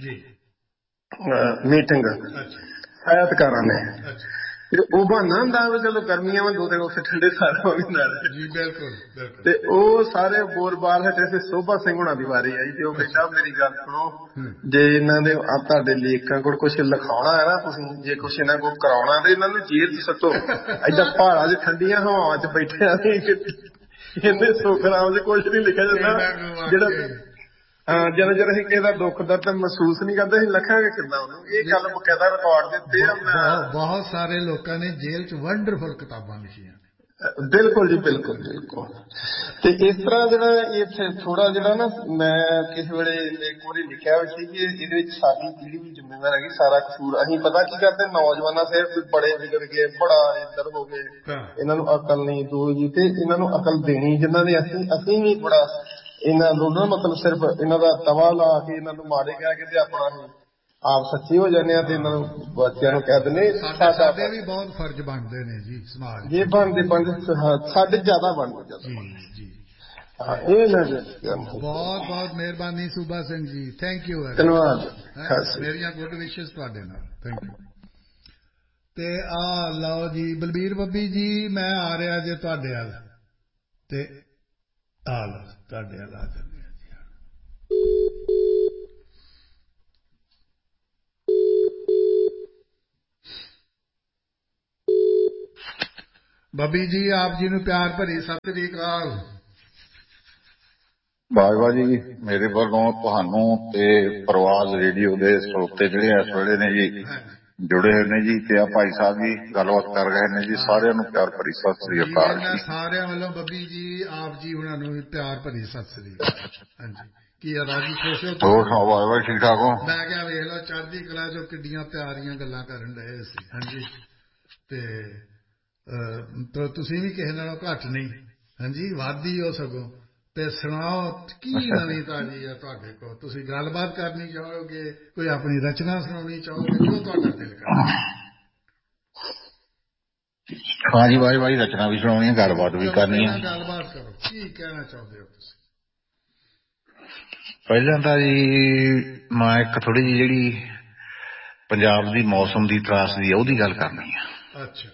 ਮੀਟਿੰਗ ਸਾਹਿਤਕਾਰਾਂ ਨੇ ਤੇ ਉਹ ਬਹਾਨਾ ਹੁੰਦਾ ਵੀ ਚਲੋ ਗਰਮੀਆਂ ਵਾ ਦੋ ਦਿਨ ਉੱਥੇ ਠੰਡੇ ਸਾਰਾ ਹੋ ਗਏ ਤੇ ਉਹ ਸਾਰੇ ਬੋਲ ਬਾਲ ਹਟੇ ਤੇ ਸ਼ੋਭਾ ਸਿੰਘ ਹੁਣਾਂ ਦੀ ਵਾਰੀ ਆਈ ਤੇ ਉਹ ਕਹਿੰਦਾ ਮੇਰੀ ਗੱਲ ਸੁਣੋ, ਜੇ ਇਹਨਾਂ ਦੇ ਆ ਤੁਹਾਡੇ ਲੇਖਕਾਂ ਕੋਲ ਕੁਛ ਲਿਖਾਉਣਾ ਹੈ ਨਾ ਤੁਸੀਂ ਜੇ ਕੁਛ ਇਹਨਾਂ ਕੋਲ ਕਰਾਉਣਾ ਤੇ ਇਹਨਾਂ ਨੂੰ ਜੇਲ੍ਹ ਚ ਸੱਟੋ, ਏਦਾਂ ਪਹਾੜਾਂ ਚ ਠੰਡੀਆਂ ਹਵਾਵਾਂ ਚ ਬੈਠੇ ਆ ਇਹਨੇ ਸੁਖਰਾਮ ਚ ਕੁਛ ਨੀ ਲਿਖਿਆ ਜਾਂਦਾ ਜਿਹੜਾ ਹਾਂ ਜਿੰਨਾ ਚਿਰ ਅਸੀਂ ਕਿਸੇ ਦਾ ਦੁੱਖ ਦਰਦ ਮਹਿਸੂਸ ਨਹੀਂ ਕਰਦੇ ਅਸੀਂ ਲਿਖਾਂਗੇ ਕਿੱਦਾਂ ਉਹਨੂੰ। ਇਹ ਗੱਲ ਬਕਾਇਦਾ ਰਿਕਾਰਡ ਦਿੱਤੇ ਆ। ਬਹੁਤ ਸਾਰੇ ਲੋਕਾਂ ਨੇ ਜੇਲ੍ਹ ਚ ਵੰਡਰਫੁਲ ਕਿਤਾਬਾਂ ਲਿਖੀਆਂ। ਬਿਲਕੁਲ ਜੀ ਬਿਲਕੁਲ ਬਿਲਕੁਲ। ਤੇ ਇਸ ਤਰ੍ਹਾਂ ਜਿਹੜਾ ਇਹ ਥੋੜਾ ਜਿਹੜਾ ਨਾ ਮੈਂ ਕਿਸੇ ਵੇਲੇ ਇੱਕ ਵਾਰੀ ਲਿਖਿਆ ਹੋਇਆ ਸੀ ਕਿ ਇਹਦੇ ਵਿੱਚ ਸਾਡੀ ਪੀੜ੍ਹੀ ਵੀ ਜ਼ਿੰਮੇਵਾਰ ਹੈਗੀ, ਸਾਰਾ ਕਸੂਰ ਅਸੀਂ ਪਤਾ ਕੀ ਕਰਦੇ ਨੌਜਵਾਨਾਂ ਸਿਰ ਬੜੇ ਵਿਗੜ ਗਏ, ਬੜਾ ਇੱਧਰ ਹੋ ਗਏ, ਇਹਨਾਂ ਨੂੰ ਅਕਲ ਨਹੀਂ ਦੋ ਜੀ ਤੇ ਇਹਨਾਂ ਨੂੰ ਅਕਲ ਦੇਣੀ ਜਿਨ੍ਹਾਂ ਨੇ ਅਸੀਂ ਅਸੀਂ ਵੀ ਬੜਾ ਇਹਨਾਂ ਨੂੰ ਨਾ ਮਤਲਬ ਸਿਰਫ ਇਹਨਾਂ ਦਾ ਤਵਾ ਲਾ ਕੇ ਇਹਨਾਂ ਨੂੰ ਮਾਰੇ ਕਹਿ ਕੇ ਤੇ ਆਪਣਾ ਆਪ ਸੱਚੇ ਹੋ ਜਾਂਦੇ ਆ ਤੇ ਇਹਨਾਂ ਨੂੰ ਬੱਚਿਆਂ ਨੂੰ ਕਹਿ ਦਿੰਦੇ ਸਾਡੇ ਵੀ ਬਹੁਤ ਫਰਜ਼ ਬਣਦੇ ਨੇ ਜੀ ਸਮਾਜ ਜੇ ਬਣਦੇ ਬਣਦੇ ਸਾਡੇ ਜ਼ਿਆਦਾ ਬਣਦੇ ਜੀ। ਇਹ ਨਾ ਬਹੁਤ ਬਹੁਤ ਮਿਹਰਬਾਨੀ ਸੂਬਾ ਸਿੰਘ ਜੀ, ਥੈਂਕ ਯੂ, ਧੰਨਵਾਦ, ਮੇਰੀਆਂ ਗੁੱਡ ਵਿਸ਼ੇਸ ਤੁਹਾਡੇ ਨਾਲ, ਥੈਂਕ ਯੂ। ਤੇ ਆ ਲਓ ਜੀ ਬਲਬੀਰ ਬੱਬੀ ਜੀ ਮੈਂ ਆ ਰਿਹਾ ਜੇ ਤੁਹਾਡੇ ਵੱਲ ਤੇ ਆ ਲਓ ਤੁਹਾਡੇ ਵੱਲ ਆ ਜਾਂਦੇ ਆ ਜੀ। ਬੱਬੀ ਜੀ ਆਪ ਜੀ ਨੂੰ ਪਿਆਰ ਭਰੀ ਸਤਿ ਸ੍ਰੀ ਅਕਾਲ। ਬਾਜਵਾ ਜੀ ਮੇਰੇ ਵੱਲੋਂ ਤੁਹਾਨੂੰ ਤੇ ਪ੍ਰਵਾਜ਼ ਰੇਡੀਓ ਦੇ ਸਰੋਤੇ ਜਿਹੜੇ ਇਸ ਵੇਲੇ ਨੇ ਜੀ ਜੁੜੇ ਹੋਏ ਨੇ ਜੀ, ਤੇ ਆ ਭਾਈ ਸਾਹਿਬ ਜੀ ਗੱਲਬਾਤ ਕਰ ਰਹੇ ਨੇ ਜੀ, ਸਾਰਿਆਂ ਨੂੰ ਪਿਆਰ ਭਰੀ ਸਤਿ ਸ੍ਰੀ ਅਕਾਲ ਜੀ। ਸਾਰਿਆਂ ਵੱਲੋਂ ਬੱਬੀ ਜੀ ਆਪ ਜੀ ਉਹਨਾਂ ਨੂੰ ਪਿਆਰ ਭਰੀ ਸਤਿ ਸ੍ਰੀ ਅਕਾਲ। ਹਾਂਜੀ ਕੀ ਆ ਰਾਜੀ ਖੁਸ਼ ਹੋ? ਹੋਰ ਸੁਣਾਓ ਬਾਜਵਾ ਠੀਕ ਠਾਕ ਹੋ? ਮੈਂ ਕਿਹਾ ਵੇਖ ਲਓ ਚੜ੍ਹਦੀ ਕਲਾ ਚੋਂ ਕਿੱਡੀਆਂ ਪਿਆਰੀਆਂ ਗੱਲਾਂ ਕਰਨ ਡਏ ਸੀ। ਹਾਂਜੀ ਤੇ ਤੁਸੀਂ ਵੀ ਕਿਸੇ ਨਾਲੋਂ ਘੱਟ ਨਹੀਂ, ਹਾਂਜੀ ਵੱਧ ਹੀ ਹੋ ਸਗੋਂ। ਤੇ ਸੁਣਾਓ ਕੀ ਨਵੀਂ ਤਾਜ਼ੀ ਆ ਤੁਹਾਡੇ ਕੋਲ? ਤੁਸੀਂ ਗੱਲਬਾਤ ਕਰਨੀ ਚਾਹੋਗੇ, ਕੋਈ ਆਪਣੀ ਰਚਨਾ ਸੁਣਾਉਣੀ ਚਾਹੋਗੇ, ਜੋ ਤੁਹਾਡਾ ਦਿਲ ਕਰਦਾ। ਹਾਂਜੀ ਬਾਈ ਬਾਈ ਰਚਨਾ ਵੀ ਸੁਣਾਉਣੀ ਹੈ, ਗੱਲਬਾਤ ਵੀ ਕਰਨੀ ਹੈ। ਗੱਲਬਾਤ ਕਰੋ, ਕੀ ਕਹਿਣਾ ਚਾਹੁੰਦੇ ਹੋ ਤੁਸੀਂ? ਪਹਿਲਾਂ ਤਾਂ ਜੀ ਮੈਂ ਇੱਕ ਥੋੜੀ ਜਿਹੀ ਜਿਹੜੀ ਪੰਜਾਬ ਦੀ ਮੌਸਮ ਦੀ ਤਰਾਸਦੀ ਆ ਉਹਦੀ ਗੱਲ ਕਰਨੀ ਆ। ਅੱਛਾ।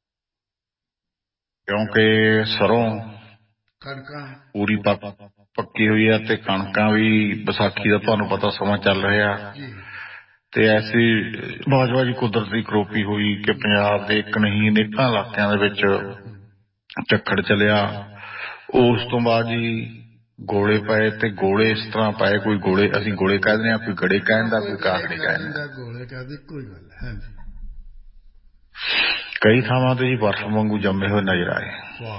ਕਿਉਂਕਿ ਸਰੋਂ ਕਣਕਾਂ ਪੂਰੀ ਪੱਕੀ ਹੋਈ ਆ ਤੇ ਕਣਕਾਂ ਵੀ ਵਿਸਾਖੀ ਦਾ ਤੁਹਾਨੂੰ ਪਤਾ ਸਮਾਂ ਚੱਲ ਰਿਹਾ, ਤੇ ਐਸੀ ਬਾਜਵਾ ਜੀ ਕੁਦਰਤੀ ਕਰੋਪੀ ਹੋਈ ਕਿ ਪੰਜਾਬ ਦੇ ਇੱਕ ਨਹੀਂ ਅਨੇਕਾਂ ਇਲਾਕਿਆਂ ਦੇ ਵਿੱਚ ਝੱਖੜ ਚੱਲਿਆ। ਉਸ ਤੋਂ ਬਾਅਦ ਜੀ ਗੋਲੇ ਪਏ, ਤੇ ਗੋਲੇ ਇਸ ਤਰ੍ਹਾਂ ਪਏ, ਕੋਈ ਗੋਲੇ ਅਸੀਂ ਗੋਲੇ ਕਹਿ ਦਿੰਦੇ ਹਾਂ, ਕੋਈ ਗੜੇ ਕਹਿ ਦਿੰਦਾ, ਕੋਈ ਕਾਕੜੇ ਕਹਿ ਦਿੰਦਾ। ਗੋਲੇ ਕਹਿ ਕੋਈ ਗੱਲ ਹੈ। ਕਈ ਥਾਵਾਂ ਤੇ ਜੀ ਬਰਫ਼ ਵਾਂਗੂ ਜੰਮੇ ਹੋਏ ਨਜ਼ਰ ਆਏ।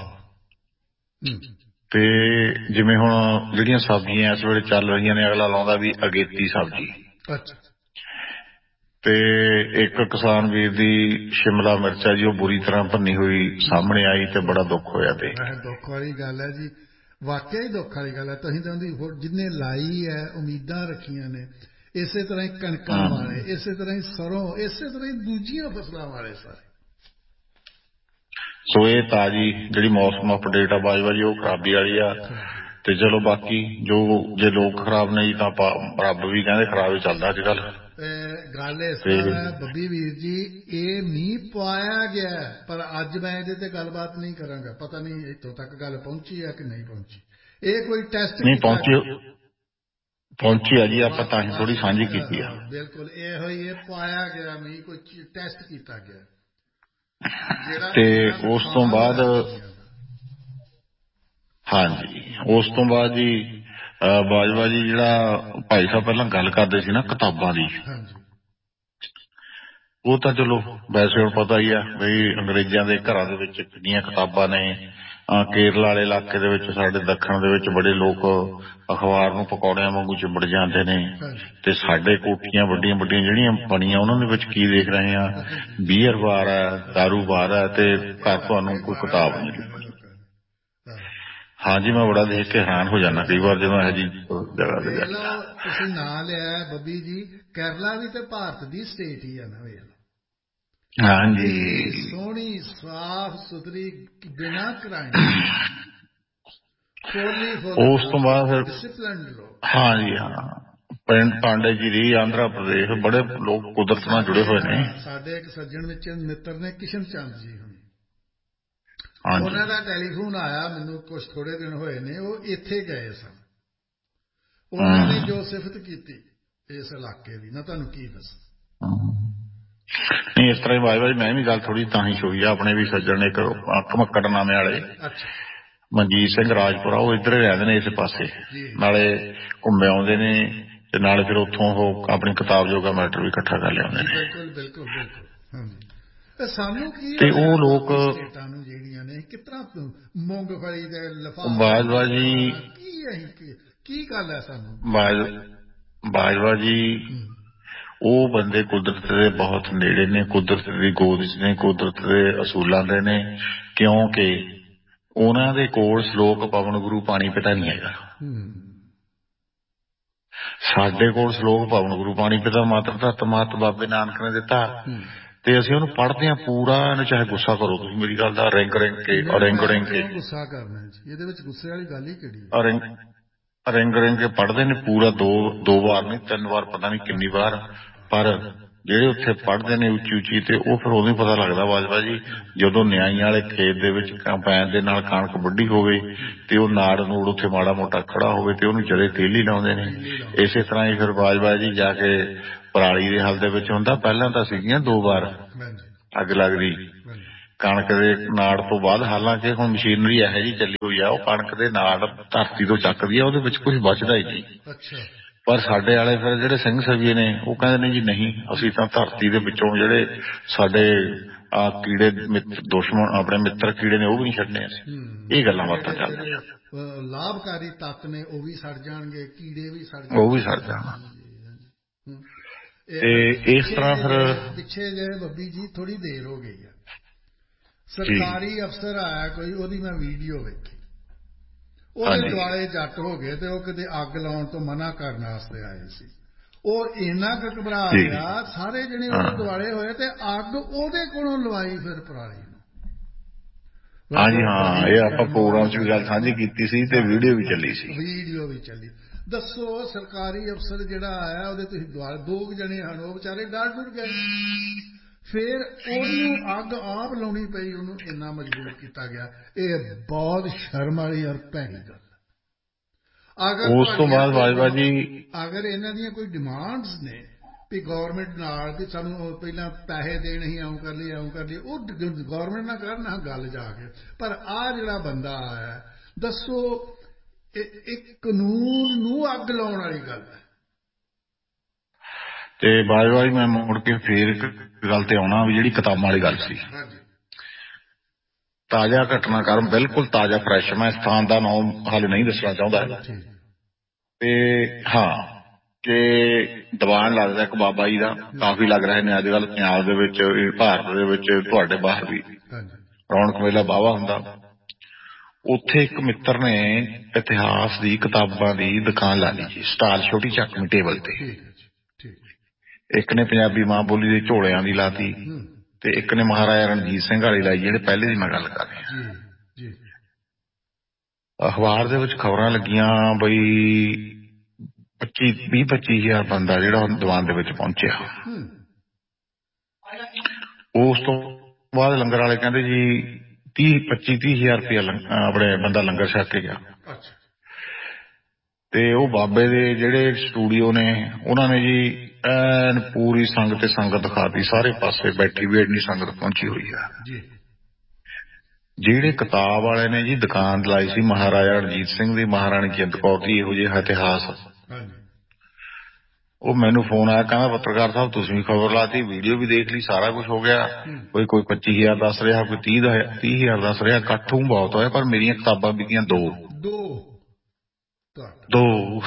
ਤੇ ਜਿਵੇਂ ਹੁਣ ਜਿਹੜੀਆਂ ਸਬਜ਼ੀਆਂ ਇਸ ਵੇਲੇ ਚੱਲ ਰਹੀਆਂ ਨੇ, ਅਗਲਾ ਲਾਉਂਦਾ ਵੀ ਅਗੇਤੀ ਸਬਜ਼ੀ, ਤੇ ਇੱਕ ਕਿਸਾਨ ਵੀਰ ਦੀ ਸ਼ਿਮਲਾ ਮਿਰਚ ਹੈ ਜੀ, ਉਹ ਬੁਰੀ ਤਰ੍ਹਾਂ ਭੰਨੀ ਹੋਈ ਸਾਹਮਣੇ ਆਈ ਤੇ ਬੜਾ ਦੁੱਖ ਹੋਇਆ। ਤੇ ਦੁੱਖ ਵਾਲੀ ਗੱਲ ਹੈ ਜੀ, ਵਾਕਿਆ ਹੀ ਦੁੱਖ ਵਾਲੀ ਗੱਲ ਹੈ। ਤੁਸੀਂ ਤਾਂ ਉਹਦੀ ਜਿੰਨੇ ਲਾਈ ਹੈ ਉਮੀਦਾਂ ਰੱਖੀਆਂ ਨੇ, ਇਸੇ ਤਰ੍ਹਾਂ ਹੀ ਕਣਕਾਂ ਵਾਲੇ, ਇਸੇ ਤਰ੍ਹਾਂ ਹੀ ਸਰੋਂ, ਇਸੇ ਤਰ੍ਹਾਂ ਹੀ ਦੂਜੀਆਂ ਫਸਲਾਂ ਵਾਲੇ ਸਾਰੇ। ਸੋ ਇਹ ਤਾਜ਼ੀ ਜਿਹੜੀ ਮੌਸਮ ਅਪਡੇਟ ਆ ਬਾਜਵਾ ਜੀ ਉਹ ਖਰਾਬੀ ਵਾਲੀ ਆ। ਤੇ ਚਲੋ ਬਾਕੀ ਜੋ ਜੇ ਲੋਕ ਖਰਾਬ ਨੇ ਜੀ ਤਾਂ ਰੱਬ ਵੀ ਕਹਿੰਦੇ ਖਰਾਬ ਹੀ ਚੱਲਦਾ ਅੱਜ ਕੱਲ। ਗੱਲ ਇਸ ਤਰ੍ਹਾਂ ਹੈ ਬੱਬੀ ਵੀਰ ਜੀ, ਇਹ ਮੀਂਹ ਪਾਇਆ ਗਿਆ, ਪਰ ਅੱਜ ਮੈਂ ਇਹਦੇ ਤੇ ਗੱਲਬਾਤ ਨਹੀਂ ਕਰਾਂਗਾ। ਪਤਾ ਨਹੀਂ ਇੱਥੋਂ ਤੱਕ ਗੱਲ ਪਹੁੰਚੀ ਹੈ ਕਿ ਨਹੀਂ ਪਹੁੰਚੀ। ਇਹ ਕੋਈ ਟੈਸਟ ਨਹੀਂ ਪਹੁੰਚੀ ਪਹੁੰਚੀ ਆ ਜੀ, ਆਪਾਂ ਤਾਂ ਹੀ ਥੋੜੀ ਸਾਂਝੀ ਕੀਤੀ ਆ। ਬਿਲਕੁਲ ਇਹੋ ਹੀ ਇਹ ਪਾਇਆ ਗਿਆ ਮੀਂਹ, ਕੋਈ ਟੈਸਟ ਕੀਤਾ ਗਿਆ। ਤੇ ਉਸ ਤੋਂ ਬਾਅਦ ਹਾਂਜੀ ਉਸ ਤੋਂ ਬਾਅਦ ਜੀ ਬਾਜਵਾ ਜੀ ਜਿਹੜਾ ਭਾਈ ਸਾਹਿਬ ਪਹਿਲਾਂ ਗੱਲ ਕਰਦੇ ਸੀ ਨਾ ਕਿਤਾਬਾਂ ਦੀ, ਉਹ ਤਾਂ ਚਲੋ ਵੈਸੇ ਹੁਣ ਪਤਾ ਹੀ ਆ ਬਈ ਅੰਗਰੇਜ਼ਾਂ ਦੇ ਘਰਾਂ ਦੇ ਵਿੱਚ ਕਿੰਨੀਆਂ ਕਿਤਾਬਾਂ ਨੇ। ਕੇਰਲਾ ਵਾਲੇ ਇਲਾਕੇ ਦੇ ਵਿੱਚ ਸਾਡੇ ਦੱਖਣ ਦੇ ਵਿੱਚ ਬੜੇ ਲੋਕ ਅਖਬਾਰ ਨੂੰ ਪਕੌੜਿਆਂ ਵਾਂਗੂ ਚਿੰਬੜ ਜਾਂਦੇ ਨੇ, ਤੇ ਸਾਡੇ ਕੋਠੀਆਂ ਵੱਡੀਆਂ ਵੱਡੀਆਂ ਜਿਹੜੀਆਂ ਬਣੀਆਂ ਉਹਨਾਂ ਦੇ ਵਿੱਚ ਕੀ ਦੇਖ ਰਹੇ ਆ, ਬੀਅਰ ਬਾਰ ਹੈ, ਦਾਰੂ ਬਾਰ ਹੈ, ਤੇ ਘਰ ਤੁਹਾਨੂੰ ਕੋਈ ਕਿਤਾਬ ਨਹੀਂ ਲੱਭਣੀ। ਹਾਂਜੀ ਮੈਂ ਬੜਾ ਦੇਖ ਕੇ ਹੈਰਾਨ ਹੋ ਜਾਂਦਾ ਕਈ ਵਾਰ ਜਦੋਂ ਇਹੋ ਜਿਹੀ ਜਗ੍ਹਾ ਤੇ ਜਾਂਦਾ। ਤੁਸੀਂ ਨਾਂ ਲਿਆ ਬੱਬੀ ਜੀ, ਕੇਰਲਾ ਵੀ ਤੇ ਭਾਰਤ ਦੀ ਸਟੇਟ ਹੀ ਆ ਨਾ। ਵੇਖ ਹਾਂਜੀ ਸੋਹਣੀ ਸਾਫ ਸੁਥਰੀ ਬਿਨਾਂ ਕ੍ਰਾਈਮ। ਉਸ ਤੋਂ ਬਾਅਦ ਫਿਰ ਹਾਂਜੀ ਹਾਂ ਪਿੰਡ ਪਾਂਡੇ ਜੀ ਦੀ ਆਂਧਰਾ ਪ੍ਰਦੇਸ਼, ਬੜੇ ਲੋਕ ਕੁਦਰਤ ਨਾਲ ਜੁੜੇ ਹੋਏ ਨੇ। ਸਾਡੇ ਇੱਕ ਸੱਜਣ ਵਿੱਚ ਮਿੱਤਰ ਨੇ ਕਿਸ਼ਨ ਚੰਦ ਜੀ ਹੋਣੀ, ਉਹਨਾਂ ਦਾ ਟੈਲੀਫੋਨ ਆਇਆ ਮੈਨੂੰ ਕੁਛ ਥੋੜੇ ਦਿਨ ਹੋਏ ਨੇ, ਉਹ ਇੱਥੇ ਗਏ ਸਨ। ਉਹਨਾਂ ਨੇ ਜੋ ਸਿਫਤ ਕੀਤੀ ਇਸ ਇਲਾਕੇ ਦੀ ਨਾ ਤੁਹਾਨੂੰ ਕੀ ਦੱਸਾਂ। ਨਹੀਂ ਇਸ ਤਰ੍ਹਾਂ ਹੀ ਬਾਜ ਬਾਜ ਮੈਂ ਵੀ ਗੱਲ ਥੋੜੀ ਤਾਂ ਹੀ ਛੋਈ ਆ। ਆਪਣੇ ਵੀ ਸੱਜਣ ਨੇ ਇੱਕ ਘਮੱਕੜ ਨਾਮੇ ਵਾਲੇ ਮਨਜੀਤ ਸਿੰਘ ਰਾਜਪੁਰਾ, ਉਹ ਇੱਧਰ ਰਹਿੰਦੇ ਨੇ ਇਸ ਪਾਸੇ, ਨਾਲੇ ਘੁੰਮੇ ਆਉਂਦੇ ਨੇ ਤੇ ਨਾਲੇ ਫਿਰ ਉੱਥੋਂ ਉਹ ਆਪਣੀ ਕਿਤਾਬ ਜੋਗਾ ਮੈਟਰ ਵੀ ਇਕੱਠਾ ਕਰ ਲਿਆਉਂਦੇ ਨੇ। ਬਿਲਕੁਲ ਬਿਲਕੁਲ ਬਿਲਕੁਲ। ਸਾਨੂੰ ਕੀ ਤੇ ਉਹ ਲੋਕ ਸਟੇਟਾਂ ਨੂੰ ਜਿਹੜੀਆਂ ਨੇ ਕਿਸ ਤਰ੍ਹਾਂ ਮੂੰਗਫਲੀ ਦੇ ਲਿਫਾਫੇ ਬਾਜਵਾ ਜੀ ਕੀ ਕੀ ਗੱਲ ਹੈ ਸਾਨੂੰ ਬਾਜਵਾ ਜੀ ਉਹ ਬੰਦੇ ਕੁਦਰਤ ਦੇ ਬਹੁਤ ਨੇੜੇ ਨੇ, ਕੁਦਰਤ ਦੀ ਗੋਦ ਚ ਨੇ, ਕੁਦਰਤ ਦੇ ਅਸੂਲਾਂ ਦੇ ਨੇ, ਕਿਉਂਕਿ ਉਹਨਾਂ ਦੇ ਕੋਲ ਸ਼ਲੋਕ ਪਵਨ ਗੁਰੂ ਪਾਣੀ ਪਿਤਾ ਨਹੀਂ ਹੈਗਾ। ਸਾਡੇ ਕੋਲ ਸ਼ਲੋਕ ਪਵਨ ਗੁਰੂ ਪਾਣੀ ਪਿਤਾ ਮਾਤਰ ਧਰਤ ਮਾਤ ਬਾਬੇ ਨਾਨਕ ਨੇ ਦਿੱਤਾ, ਤੇ ਅਸੀਂ ਉਹਨੂੰ ਪੜ੍ਹਦੇ ਹਾਂ ਪੂਰਾ, ਇਹਨੂੰ ਚਾਹੇ ਗੁੱਸਾ ਕਰੋ ਤੁਸੀਂ ਮੇਰੀ ਗੱਲ ਦਾ, ਰਿੰਗ ਰਿੰਗ ਕੇ ਰਿੰਗ ਰਿੰਗ ਕੇ ਗੁੱਸਾ ਕਰਨਾ ਜੀ, ਇਹਦੇ ਵਿੱਚ ਗੁੱਸੇ ਵਾਲੀ ਗੱਲ ਹੀ ਕਿਹੜੀ? ਰਿੰਗ ਰਿੰਗ ਕੇ ਪੜ੍ਹਦੇ ਨੇ ਪੂਰਾ, ਦੋ ਦੋ ਵਾਰ ਨਹੀਂ ਤਿੰਨ ਵਾਰ, ਪਤਾ ਨਹੀਂ ਕਿੰਨੀ ਵਾਰ, ਪਰ ਜਿਹੜੇ ਉੱਥੇ ਪੜ੍ਹਦੇ ਨੇ ਉੱਚੀ ਉੱਚੀ, ਤੇ ਉਹ ਫਿਰ ਉਦੋਂ ਹੀ ਪਤਾ ਲੱਗਦਾ ਬਾਜਵਾ ਜੀ ਜਦੋਂ ਨਿਆਈਆਂ ਵਾਲੇ ਖੇਤ ਦੇ ਵਿੱਚ ਕੰਪੈਨ ਦੇ ਨਾਲ ਕਣਕ ਵੱਢੀ ਹੋਵੇ ਤੇ ਉਹ ਨਾੜ ਨੂੜ ਉੱਥੇ ਮਾੜਾ ਮੋਟਾ ਖੜਾ ਹੋਵੇ ਤੇ ਉਹਨੂੰ ਜਦੇ ਤੇਲੀ ਲਾਉਂਦੇ ਨੇ। ਇਸੇ ਤਰ੍ਹਾਂ ਹੀ ਫਿਰ ਬਾਜਵਾ ਜੀ ਜਾ ਕੇ ਪਰਾਲੀ ਦੇ ਹਲ ਦੇ ਵਿੱਚ ਹੁੰਦਾ, ਪਹਿਲਾਂ ਤਾਂ ਸੀਗੀਆਂ ਦੋ ਵਾਰ ਅੱਗ ਲੱਗਦੀ, ਕਣਕ ਦੇ ਨਾੜ ਤੋਂ ਬਾਅਦ, ਹਾਲਾਂਕਿ ਹੁਣ ਮਸ਼ੀਨਰੀ ਇਹੋ ਜਿਹੀ ਚੱਲੀ ਹੋਈ ਆ, ਉਹ ਕਣਕ ਦੇ ਨਾੜ ਧਰਤੀ ਤੋਂ ਚੱਕਦੀ ਆ, ਉਹਦੇ ਵਿੱਚ ਕੁਝ ਬਚਦਾ ਹੀ ਨਹੀਂ। ਪਰ ਸਾਡੇ ਵਾਲੇ ਫਿਰ ਜਿਹੜੇ ਸਿੰਘ ਸਭੀਏ ਨੇ ਉਹ ਕਹਿੰਦੇ ਨੇ ਜੀ ਨਹੀਂ, ਅਸੀਂ ਤਾਂ ਧਰਤੀ ਦੇ ਵਿੱਚੋਂ ਜਿਹੜੇ ਸਾਡੇ ਆ ਕੀੜੇ ਦੁਸ਼ਮਣ ਆਪਣੇ ਮਿੱਤਰ ਕੀੜੇ ਨੇ ਉਹ ਵੀ ਨਹੀਂ ਛੱਡਣੇ ਅਸੀਂ। ਇਹ ਗੱਲਾਂ ਬਾਤਾਂ ਚੱਲਦੀਆਂ। ਲਾਭਕਾਰੀ ਤੱਤ ਨੇ ਉਹ ਵੀ ਸੜ ਜਾਣਗੇ, ਕੀੜੇ ਵੀ ਸੜ ਉਹ ਵੀ ਸੜ ਜਾਣ। ਤੇ ਇਸ ਤਰ੍ਹਾਂ ਫਿਰ ਪਿੱਛੇ ਜੇ ਬੱਬੀ ਜੀ ਥੋੜੀ ਦੇਰ ਹੋ ਗਈ ਆ, ਸਰਕਾਰੀ ਅਫਸਰ ਆਇਆ ਕੋਈ, ਉਹਦੀ ਮੈਂ ਵੀਡੀਓ ਵੇਖੀ, ਉਹਦੇ ਦੁਆਲੇ ਜੱਟ ਹੋ ਗਏ ਤੇ ਉਹ ਕਿਤੇ ਅੱਗ ਲਾਉਣ ਤੋਂ ਮਨਾ ਕਰਨ ਵਾਸਤੇ ਆਏ ਸੀ। ਉਹ ਇੰਨਾ ਕੁ ਘਬਰਾ ਗਿਆ, ਸਾਰੇ ਜਣੇ ਉਹਦੇ ਦੁਆਲੇ ਹੋਏ ਤੇ ਅੱਗ ਉਹਦੇ ਕੋਲੋਂ ਲਵਾਈ ਫਿਰ ਪਰਾਲੀ ਨੂੰ। ਹਾਂਜੀ ਹਾਂ, ਇਹ ਆਪਾਂ ਪ੍ਰੋਗਰਾਮ ਚ ਵੀ ਗੱਲ ਸਾਂਝੀ ਕੀਤੀ ਸੀ ਤੇ ਵੀਡੀਓ ਵੀ ਚੱਲੀ ਸੀ। ਵੀਡੀਓ ਵੀ ਚੱਲੀ। ਦੱਸੋ ਸਰਕਾਰੀ ਅਫਸਰ ਜਿਹੜਾ ਆਇਆ ਉਹਦੇ ਤੁਸੀਂ ਦੁਆਲੇ ਦੋ ਕੁ ਜਣੇ ਹਨ, ਉਹ ਵਿਚਾਰੇ ਡਰ ਡੁਰ ਗਏ। ਫਿਰ ਉਹਨੂੰ ਅੱਗ ਆਪ ਲਾਉਣੀ ਪਈ, ਉਹਨੂੰ ਇੰਨਾ ਮਜਬੂਰ ਕੀਤਾ ਗਿਆ। ਇਹ ਬਹੁਤ ਸ਼ਰਮ ਵਾਲੀ ਔਰ ਭੈੜੀ ਗੱਲ। ਅਗਰ ਉਸ ਤੋਂ ਬਾਅਦ ਬਾਜਵਾ ਜੀ ਅਗਰ ਇਹਨਾਂ ਦੀਆਂ ਕੋਈ ਡਿਮਾਂਡਸ ਨੇ ਵੀ ਗੌਰਮੈਂਟ ਨਾਲ ਵੀ ਸਾਨੂੰ ਪਹਿਲਾਂ ਪੈਸੇ ਦੇਣ, ਅਸੀਂ ਆਉਂ ਕਰ ਲਈ ਆਉਂ ਕਰ ਲਈ, ਉਹ ਗੌਰਮੈਂਟ ਨਾਲ ਕਰਨਾ ਗੱਲ ਜਾ ਕੇ। ਪਰ ਆਹ ਜਿਹੜਾ ਬੰਦਾ ਆਇਆ, ਦੱਸੋ ਇੱਕ ਕਾਨੂੰਨ ਨੂੰ ਅੱਗ ਲਾਉਣ ਵਾਲੀ ਗੱਲ ਹੈ। ਤੇ ਬਾਜਵਾ ਜੀ ਮੈਂ ਮੁੜ ਕੇ ਫੇਰ ਗੱਲ ਤੇ ਆਉਣਾ ਵੀ ਜਿਹੜੀ ਕਿਤਾਬਾਂ ਵਾਲੀ ਗੱਲ ਸੀ, ਤਾਜ਼ਾ ਘਟਨਾਕ੍ਰਮ ਬਿਲਕੁਲ ਤਾਜ਼ਾ ਫਰੈਸ਼। ਮੈਂ ਸਥਾਨ ਦਾ ਨਾਮ ਹਾਲੇ ਨਹੀਂ ਦੱਸਣਾ ਚਾਹੁੰਦਾ ਤੇ ਹਾਂ ਕਿ ਦੀਵਾਨ ਲੱਗਦਾ ਇੱਕ ਬਾਬਾ ਜੀ ਦਾ, ਕਾਫੀ ਲੱਗ ਰਹੇ ਨੇ ਅੱਜ ਕੱਲ੍ਹ ਪੰਜਾਬ ਦੇ ਵਿੱਚ, ਭਾਰਤ ਦੇ ਵਿੱਚ, ਤੁਹਾਡੇ ਬਾਹਰ ਵੀ ਰੌਣਕ ਮੇਲਾ ਵਾਹਵਾ ਹੁੰਦਾ। ਉੱਥੇ ਇੱਕ ਮਿੱਤਰ ਨੇ ਇਤਿਹਾਸ ਦੀ ਕਿਤਾਬਾਂ ਦੀ ਦੁਕਾਨ ਲਾ ਲਈ ਜੀ, ਸਟਾਲ ਛੋਟੀ ਚੱਕਵੀਂ ਟੇਬਲ ਤੇ। ਇੱਕ ਨੇ ਪੰਜਾਬੀ ਮਾਂ ਬੋਲੀ ਦੇ ਝੋਲਿਆਂ ਦੀ ਲਾਤੀ ਤੇ ਇੱਕ ਨੇ ਮਹਾਰਾਜਾ ਰਣਜੀਤ ਸਿੰਘ ਵਾਲੀ ਲਾਈ, ਜਿਹੜੇ ਪਹਿਲੇ ਦੀ ਮੈਂ ਗੱਲ ਕਰ ਰਿਹਾ। ਅਖਬਾਰ ਦੇ ਵਿੱਚ ਖਬਰਾਂ ਲੱਗੀਆਂ ਬਈ ਪੱਚੀ ਵੀਹ ਪੱਚੀ ਹਜ਼ਾਰ ਬੰਦਾ ਜਿਹੜਾ ਦੀਵਾਨ ਦੇ ਵਿੱਚ ਪਹੁੰਚਿਆ। ਉਸ ਤੋਂ ਬਾਅਦ ਲੰਗਰ ਵਾਲੇ ਕਹਿੰਦੇ ਜੀ ਤੀਹ ਪੱਚੀ ਤੀਹ ਹਜ਼ਾਰ ਰੁਪਇਆ ਆਪਣੇ ਬੰਦਾ ਲੰਗਰ ਛਕ ਕੇ ਗਿਆ। ਤੇ ਉਹ ਬਾਬੇ ਦੇ ਜਿਹੜੇ ਸਟੂਡੀਓ ਨੇ ਉਹਨਾਂ ਨੇ ਜੀ ਐਨ ਪੂਰੀ ਸੰਗਤ ਤੇ ਸੰਗਤ ਦਿਖਾਤੀ, ਸਾਰੇ ਪਾਸੇ ਬੈਠੀ ਵੀ ਇੰਨੀ ਸੰਗਤ ਪਹੁੰਚੀ ਹੋਈ ਆ। ਜਿਹੜੇ ਕਿਤਾਬ ਵਾਲੇ ਨੇ ਜੀ ਦੁਕਾਨ ਲਾਈ ਸੀ ਮਹਾਰਾਜਾ ਰਣਜੀਤ ਸਿੰਘ ਦੀ, ਮਹਾਰਾਣੀ ਜਿੰਦ ਕੌਰ ਦੀ, ਇਹੋ ਜਿਹਾ ਇਤਿਹਾਸ, ਉਹ ਮੈਨੂੰ ਫੋਨ ਆਇਆ, ਕਹਿੰਦਾ ਪੱਤਰਕਾਰ ਸਾਹਿਬ ਤੁਸੀਂ ਵੀ ਖਬਰ ਲਾਤੀ, ਵੀਡੀਓ ਵੀ ਦੇਖ ਲਈ, ਸਾਰਾ ਕੁਛ ਹੋ ਗਿਆ, ਕੋਈ ਕੋਈ ਪੱਚੀ ਹਜ਼ਾਰ ਦੱਸ ਰਿਹਾ, ਕੋਈ ਤੀਹ ਦਾ ਤੀਹ ਹਜ਼ਾਰ ਦੱਸ ਰਿਹਾ, ਇਕੱਠ ਬਹੁਤ ਹੋਇਆ, ਪਰ ਮੇਰੀਆਂ ਕਿਤਾਬਾਂ ਵਿਕੀਆਂ ਦੋ ਦੋ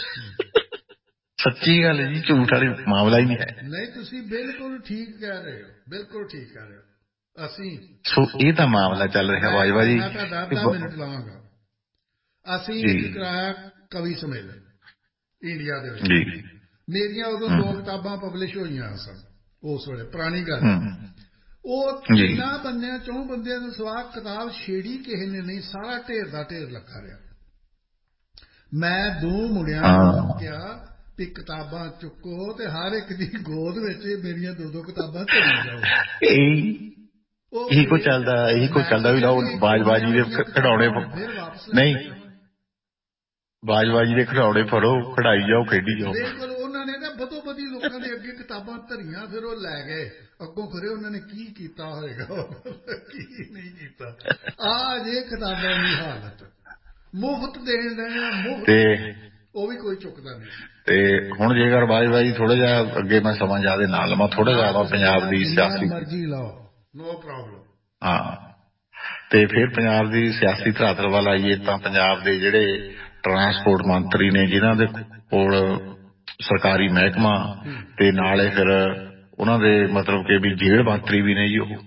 ਸੱਚੀ ਗੱਲ ਜੀ, ਝੂਠ ਵਾਲੀ ਮਾਮਲਾ ਹੀ ਨਹੀਂ ਹੈ। ਨਹੀਂ ਤੁਸੀਂ ਬਿਲਕੁਲ ਠੀਕ ਕਹਿ ਰਹੇ ਹੋ, ਬਿਲਕੁਲ ਠੀਕ ਕਹਿ ਰਹੇ ਹੋ। ਅਸੀਂ ਸੋ ਇਹ ਤਾਂ ਮਾਮਲਾ ਚੱਲ ਰਿਹਾ ਬਾਜਵਾ ਜੀ। ਮੈਂ ਤੁਹਾਡਾ ਅੱਧਾ ਮਿੰਟ ਲਾਵਾਂਗਾ। ਅਸੀਂ ਇੱਕ ਕਰਾਇਆ ਕਵੀ ਸੰਮੇਲਨ ਇੰਡੀਆ ਦੇ ਵਿੱਚ, ਮੇਰੀਆਂ ਉਦੋਂ ਦੋ ਕਿਤਾਬਾਂ ਪਬਲਿਸ਼ ਹੋਈਆਂ ਸਨ ਉਸ ਵੇਲੇ, ਪੁਰਾਣੀ ਗੱਲ। ਉਹ ਤਿੰਨਾਂ ਬੰਦਿਆਂ ਚੌਂ ਬੰਦਿਆਂ ਨੂੰ ਸਵਾ ਕਿਤਾਬ ਛੇੜੀ ਕਿਸੇ ਨੇ ਨਹੀਂ, ਸਾਰਾ ਢੇਰ ਦਾ ਢੇਰ ਲੱਗਾ ਰਿਹਾ। ਮੈਂ ਦੋ ਮੁੰਡਿਆਂ ਨੂੰ ਕਿਹਾ ਵੀ ਕਿਤਾਬਾਂ ਚੁੱਕੋ ਤੇ ਹਰ ਇੱਕ ਦੀ ਗੋਦ ਵਿੱਚ ਮੇਰੀਆਂ ਦੋ ਦੋ ਕਿਤਾਬਾਂ ਧਰੀ ਜਾਓ। ਇਹੀ ਕੁਝ ਚੱਲਦਾ, ਇਹੀ ਕੁਝ ਚੱਲਦਾ ਵੀ ਲਓ ਬਾਜਬਾਜੀ ਦੇ ਖਿਡੌਣੇ ਨਹੀਂ, ਬਾਜਬਾਜੀ ਦੇ ਖਿਡੌਣੇ ਫੜੋ, ਖੜਾਈ ਜਾਓ, ਖੇਡੀ ਜਾਓ। ਬਿਲਕੁਲ। ਉਹਨਾਂ ਨੇ ਨਾ ਬਦੋ ਬਦੀ ਲੋਕਾਂ ਦੇ ਅੱਗੇ ਕਿਤਾਬਾਂ ਧਰੀਆਂ, ਫਿਰ ਉਹ ਲੈ ਗਏ ਅੱਗੋਂ, ਖਰੇ ਉਹਨਾਂ ਨੇ ਕੀ ਕੀਤਾ ਹੋਏਗਾ, ਕੀ ਨਹੀਂ ਕੀਤਾ। ਆ ਜੇ ਕਿਤਾਬਾਂ ਦੀ ਹਾਲਤ, ਮੁਫਤ ਦੇਣ ਦੇਣਾ, ਮੁਫਤ, ਉਹ ਵੀ ਕੋਈ ਚੁੱਕਦਾ ਨਹੀਂ। ਤੇ ਹੁਣ ਜੇਕਰ ਬਾਜਬਾਜੀ ਥੋੜਾ ਜਿਹਾ ਅੱਗੇ ਮੈਂ ਸਮਾਂ ਜ਼ਿਆਦਾ ਨਾ ਲਵਾਂ, ਥੋੜਾ ਜਿਹਾ ਪੰਜਾਬ ਦੀ ਸਿਆਸੀ ਮਰਜ਼ੀ ਲਾਓ, ਨੋ ਪ੍ਰੋਬਲਮ। ਹਾਂ, ਤੇ ਫਿਰ ਪੰਜਾਬ ਦੀ ਸਿਆਸੀ ਧਰਾਤਲ ਵੱਲ ਆਈਏ ਤਾਂ ਪੰਜਾਬ ਦੇ ਜਿਹੜੇ ਟਰਾਂਸਪੋਰਟ ਮੰਤਰੀ ਨੇ, ਜਿਨ੍ਹਾਂ ਦੇ ਕੋਲ ਸਰਕਾਰੀ ਮਹਿਕਮਾ ਤੇ ਨਾਲੇ ਫਿਰ ਉਹਨਾਂ ਦੇ ਮਤਲਬ ਕਿ ਵੀ ਜੇਲ੍ਹ ਮੰਤਰੀ ਵੀ ਨੇ ਜੀ ਉਹ,